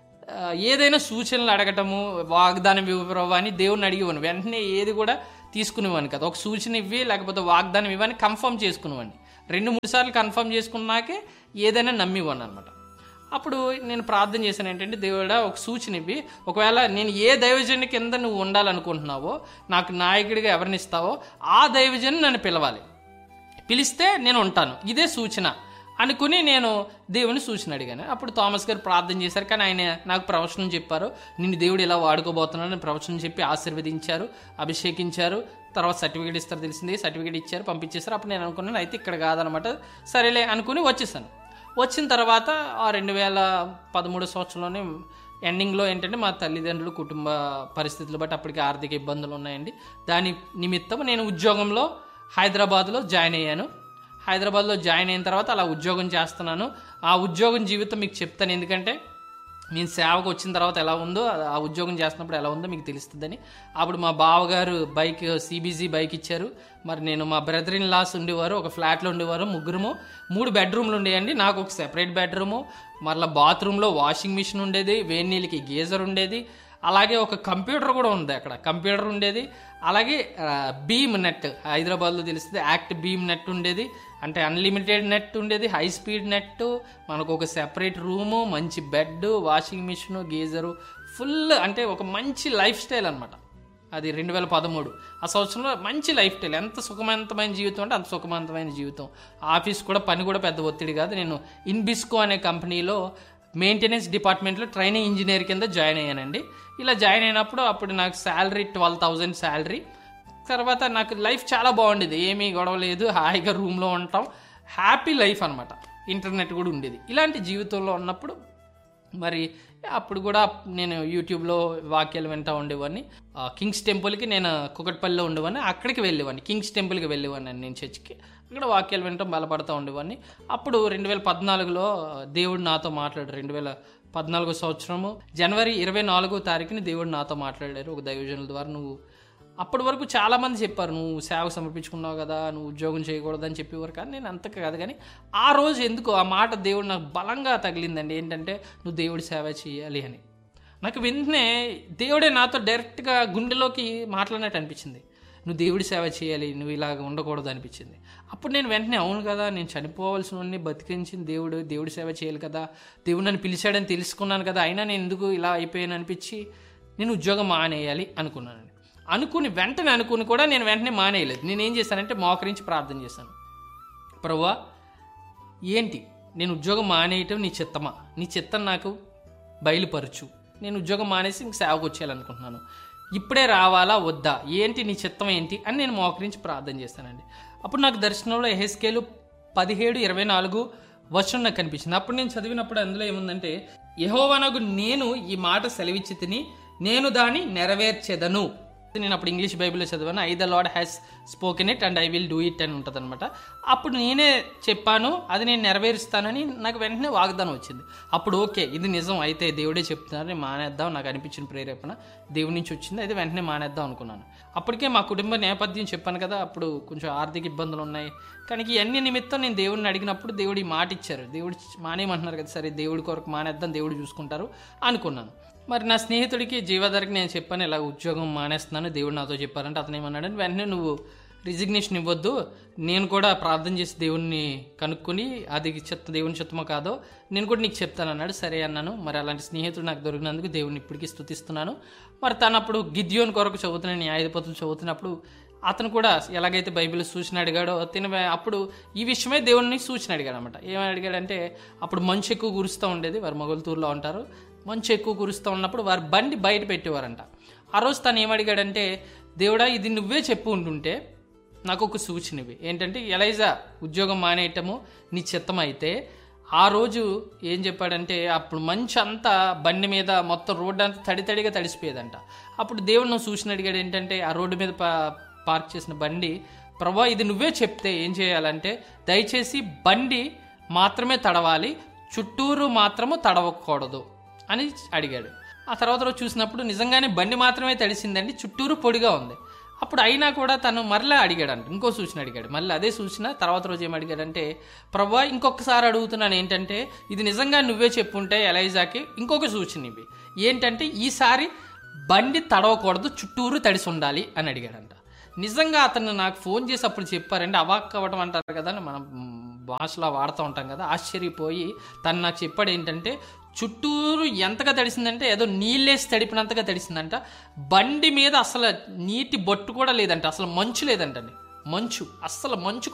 [SPEAKER 1] ఏదైనా సూచనలు అడగటము, వాగ్దానం ఇవ్వరు అని దేవుణ్ణి అడిగేవాను. వెంటనే ఏది కూడా తీసుకునేవాడిని కదా. ఒక సూచన ఇవ్వి లేకపోతే వాగ్దానం ఇవ్వని కన్ఫర్మ్ చేసుకునేవాడిని. రెండు మూడు సార్లు కన్ఫర్మ్ చేసుకున్నాకే ఏదైనా నమ్మివ్వను అనమాట. అప్పుడు నేను ప్రార్థన చేశాను ఏంటంటే, దేవుడా ఒక సూచన ఇవ్వి, ఒకవేళ నేను ఏ దైవజనుని కింద నువ్వు ఉండాలనుకుంటున్నావో, నాకు నాయకుడిగా ఎవరిని ఇస్తావో ఆ దైవజను నన్ను పిలవాలి, పిలిస్తే నేను ఉంటాను, ఇదే సూచన అనుకుని నేను దేవుని సూచన అడిగాను. అప్పుడు థామస్ గారు ప్రార్థన చేశారు, కానీ ఆయన నాకు ప్రవచనం చెప్పారు, నిన్ను దేవుడు ఇలా వాడుకోబోతున్నాడని ప్రవచనం చెప్పి ఆశీర్వదించారు, అభిషేకించారు. తర్వాత సర్టిఫికేట్ ఇస్తారు తెలిసింది, సర్టిఫికేట్ ఇచ్చారు, పంపించేశారు. అప్పుడు నేను అనుకున్నాను అయితే ఇక్కడ కాదనమాట, సరేలే అనుకుని వచ్చేసాను. వచ్చిన తర్వాత ఆ రెండు వేల పదమూడు సంవత్సరంలోనే ఎండింగ్లో ఏంటంటే మా తల్లిదండ్రులు కుటుంబ పరిస్థితులు బట్టి అప్పటికి ఆర్థిక ఇబ్బందులు ఉన్నాయండి. దాని నిమిత్తం నేను ఉద్యోగంలో హైదరాబాద్లో జాయిన్ అయ్యాను. హైదరాబాద్లో జాయిన్ అయిన తర్వాత అలా ఉద్యోగం చేస్తున్నాను. ఆ ఉద్యోగం జీవితం మీకు చెప్తాను, ఎందుకంటే నేను సేవకు వచ్చిన తర్వాత ఎలా ఉందో, ఆ ఉద్యోగం చేస్తున్నప్పుడు ఎలా ఉందో మీకు తెలుస్తుందని. అప్పుడు మా బావగారు బైక్ సిబిజీ బైక్ ఇచ్చారు. మరి నేను మా బ్రదర్ ఇన్ లాస్ ఉండేవారు, ఒక ఫ్లాట్లో ఉండేవారు, ముగ్గురుము, మూడు బెడ్రూమ్లు ఉండేయండి. నాకు ఒక సెపరేట్ బెడ్రూము, మరలా బాత్రూంలో వాషింగ్ మిషన్ ఉండేది, వేడి నీళ్ళకి గీజర్ ఉండేది, అలాగే ఒక కంప్యూటర్ కూడా ఉంది అక్కడ, కంప్యూటర్ ఉండేది. అలాగే బీమ్ నెట్, హైదరాబాద్లో తెలుస్తుంది యాక్ట్ బీమ్ నెట్ ఉండేది, అంటే అన్లిమిటెడ్ నెట్ ఉండేది, హై స్పీడ్ నెట్, మనకు ఒక సెపరేట్ రూము, మంచి bed, washing machine, geyser, full అంటే ఒక మంచి లైఫ్ స్టైల్ అనమాట. అది రెండు వేల పదమూడు ఆ సంవత్సరంలో మంచి లైఫ్ స్టైల్. ఎంత సుఖవంతమైన జీవితం అంటే అంత సుఖవంతమైన జీవితం. ఆఫీస్ కూడా పని కూడా పెద్ద ఒత్తిడి కాదు. నేను ఇన్బిస్కో అనే కంపెనీలో మెయింటెనెన్స్ డిపార్ట్మెంట్లో ట్రైనింగ్ ఇంజనీర్ కింద జాయిన్ అయ్యానండి. ఇలా జాయిన్ అయినప్పుడు అప్పుడు నాకు శాలరీ ట్వెల్వ్ థౌజండ్ శాలరీ. తర్వాత నాకు లైఫ్ చాలా బాగుండేది, ఏమీ గొడవ లేదు, హాయిగా రూమ్లో ఉంటాం, హ్యాపీ లైఫ్ అనమాట. ఇంటర్నెట్ కూడా ఉండేది. ఇలాంటి జీవితంలో ఉన్నప్పుడు మరి అప్పుడు కూడా నేను యూట్యూబ్లో వాక్యాలు వింటూ ఉండేవాడిని. కింగ్స్ టెంపుల్కి నేను కుకట్పల్లిలో ఉండేవాడిని, అక్కడికి వెళ్ళేవాడిని, కింగ్స్ టెంపుల్కి వెళ్ళేవాడిని నేను చర్చికి. అక్కడ వాక్యాలు వింటాం, బలపడుతూ ఉండేవాడిని. అప్పుడు రెండు వేల పద్నాలుగులో దేవుడు నాతో మాట్లాడారు. రెండు వేల పద్నాలుగో సంవత్సరము జనవరి ఇరవై నాలుగో తారీఖుని దేవుడు నాతో మాట్లాడారు ఒక దైవజనుల ద్వారా. నువ్వు అప్పటి వరకు చాలామంది చెప్పారు, నువ్వు సేవకు సమర్పించుకున్నావు కదా, నువ్వు ఉద్యోగం చేయకూడదని చెప్పేవారు. కానీ నేను అంత కాదు, కానీ ఆ రోజు ఎందుకు ఆ మాట దేవుడు నాకు బలంగా తగిలిందండి. ఏంటంటే నువ్వు దేవుడి సేవ చేయాలి అని. నాకు వెంటనే దేవుడే నాతో డైరెక్ట్గా గుండెలోకి మాట్లాడినట్టు అనిపించింది. నువ్వు దేవుడి సేవ చేయాలి, నువ్వు ఇలాగ ఉండకూడదు అనిపించింది. అప్పుడు నేను వెంటనే అవును కదా, నేను చనిపోవాల్సినవన్నీ బతికించిన దేవుడు, దేవుడి సేవ చేయాలి కదా, దేవుడు నన్ను పిలిచాడని తెలుసుకున్నాను కదా, అయినా నేను ఎందుకు ఇలా అయిపోయాను అనిపించి నేను ఉద్యోగం మానేయాలి అనుకున్నానండి. అనుకుని వెంటనే అనుకుని కూడా నేను వెంటనే మానేయలేదు. నేనేం చేశానంటే మోకరించి ప్రార్థన చేశాను. ప్రభువా, ఏంటి నేను ఉద్యోగం మానేయటం నీ చిత్తమా? నీ చిత్తం నాకు బయలుపరచు. నేను ఉద్యోగం మానేసి ఇంక సేవకు వచ్చేయాలనుకుంటున్నాను. ఇప్పుడే రావాలా వద్దా, ఏంటి నీ చిత్తం ఏంటి అని నేను మోకరించి ప్రార్థన చేశానండి. అప్పుడు నాకు దర్శనంలో యెహెజ్కేలు పదిహేడు ఇరవై నాలుగు వచనం నాకు కనిపించింది. అప్పుడు నేను చదివినప్పుడు అందులో ఏముందంటే, యెహోవానగు నేను ఈ మాట సెలవిచ్చి తిని నేను దాన్ని నెరవేర్చెదను. నేను అప్పుడు ఇంగ్లీష్ బైబిల్లో చదివాను, I the lord has spoken it and I will do it అని ఉంటుంది అనమాట. అప్పుడు నేనే చెప్పాను, అది నేను నెరవేరుస్తానని నాకు వెంటనే వాగ్దానం వచ్చింది. అప్పుడు ఓకే, ఇది నిజం, అయితే దేవుడే చెప్తున్నారు, నేను మానేద్దాం, నాకు అనిపించిన ప్రేరేపణ దేవుడి నుంచి వచ్చింది, అయితే వెంటనే మానేద్దాం అనుకున్నాను. అప్పటికే మా కుటుంబ నేపథ్యం చెప్పాను కదా, అప్పుడు కొంచెం ఆర్థిక ఇబ్బందులు ఉన్నాయి. కానీ ఇవన్నీ నిమిత్తం నేను దేవుడిని అడిగినప్పుడు దేవుడు ఈ మాట ఇచ్చారు. దేవుడు మానేయమంటున్నారు కదా, సరే దేవుడి కొరకు మానేద్దాం, దేవుడు చూసుకుంటారు అనుకున్నాను. మరి నా స్నేహితుడికి జీవాధారకి నేను చెప్పాను, ఇలా ఉద్యోగం మానేస్తున్నాను, దేవుడు నాతో చెప్పారంటే అతను ఏమన్నాడని, వెంటనే నువ్వు రిజిగ్నేషన్ ఇవ్వద్దు, నేను కూడా ప్రార్థన చేసి దేవుణ్ణి కనుక్కొని అది చెత్త దేవుని చిత్తమో కాదో నేను కూడా నీకు చెప్తాను అన్నాడు. సరే అన్నాను. మరి అలాంటి స్నేహితుడు నాకు దొరికినందుకు దేవుడిని ఇప్పటికీ స్తుతిస్తున్నాను. మరి తను అప్పుడు గిద్యోన్ కొరకు చదువుతున్నాను, న్యాయాధిపతులు చదువుతున్నప్పుడు అతను కూడా ఎలాగైతే బైబిల్ సూచన అడిగాడో తిన అప్పుడు ఈ విషయమే దేవుడిని సూచన అడిగాడు అనమాట. ఏమని అడిగాడంటే, అప్పుడు మంచు ఎక్కువ కురుస్తూ ఉండేది, వారు మొగల్తూరులో ఉంటారు, మంచు ఎక్కువ కురుస్తూ ఉన్నప్పుడు వారు బండి బయట పెట్టేవారంట. ఆ రోజు తను ఏమడిగాడంటే, దేవుడా ఇది నువ్వే చెప్పు ఉంటుంటే నాకు ఒక సూచన ఇవి ఏంటంటే, ఎలైజా ఉద్యోగం మానేయటము నీ చిత్తం అయితే ఆ రోజు ఏం చెప్పాడంటే అప్పుడు మంచు అంతా బండి మీద మొత్తం రోడ్డు అంతా తడి తడిగా తడిసిపోయేదంట. అప్పుడు దేవుడు నువ్వు చూసిన అడిగాడు ఏంటంటే ఆ రోడ్డు మీద పా పార్క్ చేసిన బండి, ప్రభా ఇది నువ్వే చెప్తే ఏం చేయాలంటే దయచేసి బండి మాత్రమే తడవాలి, చుట్టూరు మాత్రము తడవకూడదు అని అడిగాడు. ఆ తర్వాత రోజు చూసినప్పుడు నిజంగానే బండి మాత్రమే తడిసిందండి, చుట్టూరు పొడిగా ఉంది. అప్పుడు అయినా కూడా తను మరలా అడిగాడంట, ఇంకో సూచన అడిగాడు. మళ్ళీ అదే సూచన తర్వాత రోజు ఏం అడిగాడంటే, ప్రభా ఇంకొకసారి అడుగుతున్నాను ఏంటంటే ఇది నిజంగా నువ్వే చెప్పుంటే ఎలైజాకి ఇంకొక సూచన ఇవి ఏంటంటే ఈసారి బండి తడవకూడదు, చుట్టూరు తడిసి ఉండాలి అని అడిగాడంట. నిజంగా అతను నాకు ఫోన్ చేసి అప్పుడు చెప్పారండి, అవాక్ అవ్వడం అంటారు కదా, మనం భాషలో వాడుతూ ఉంటాం కదా, ఆశ్చర్యపోయి తను నాకు చెప్పాడు ఏంటంటే చుట్టూరు ఎంతగా తడిసిందంటే ఏదో నీళ్ళేసి తడిపినంతగా తడిసిందంట. బండి మీద అసలు నీటి బొట్టు కూడా లేదంట, అసలు మంచు లేదంటండి, మంచు అస్సలు మంచు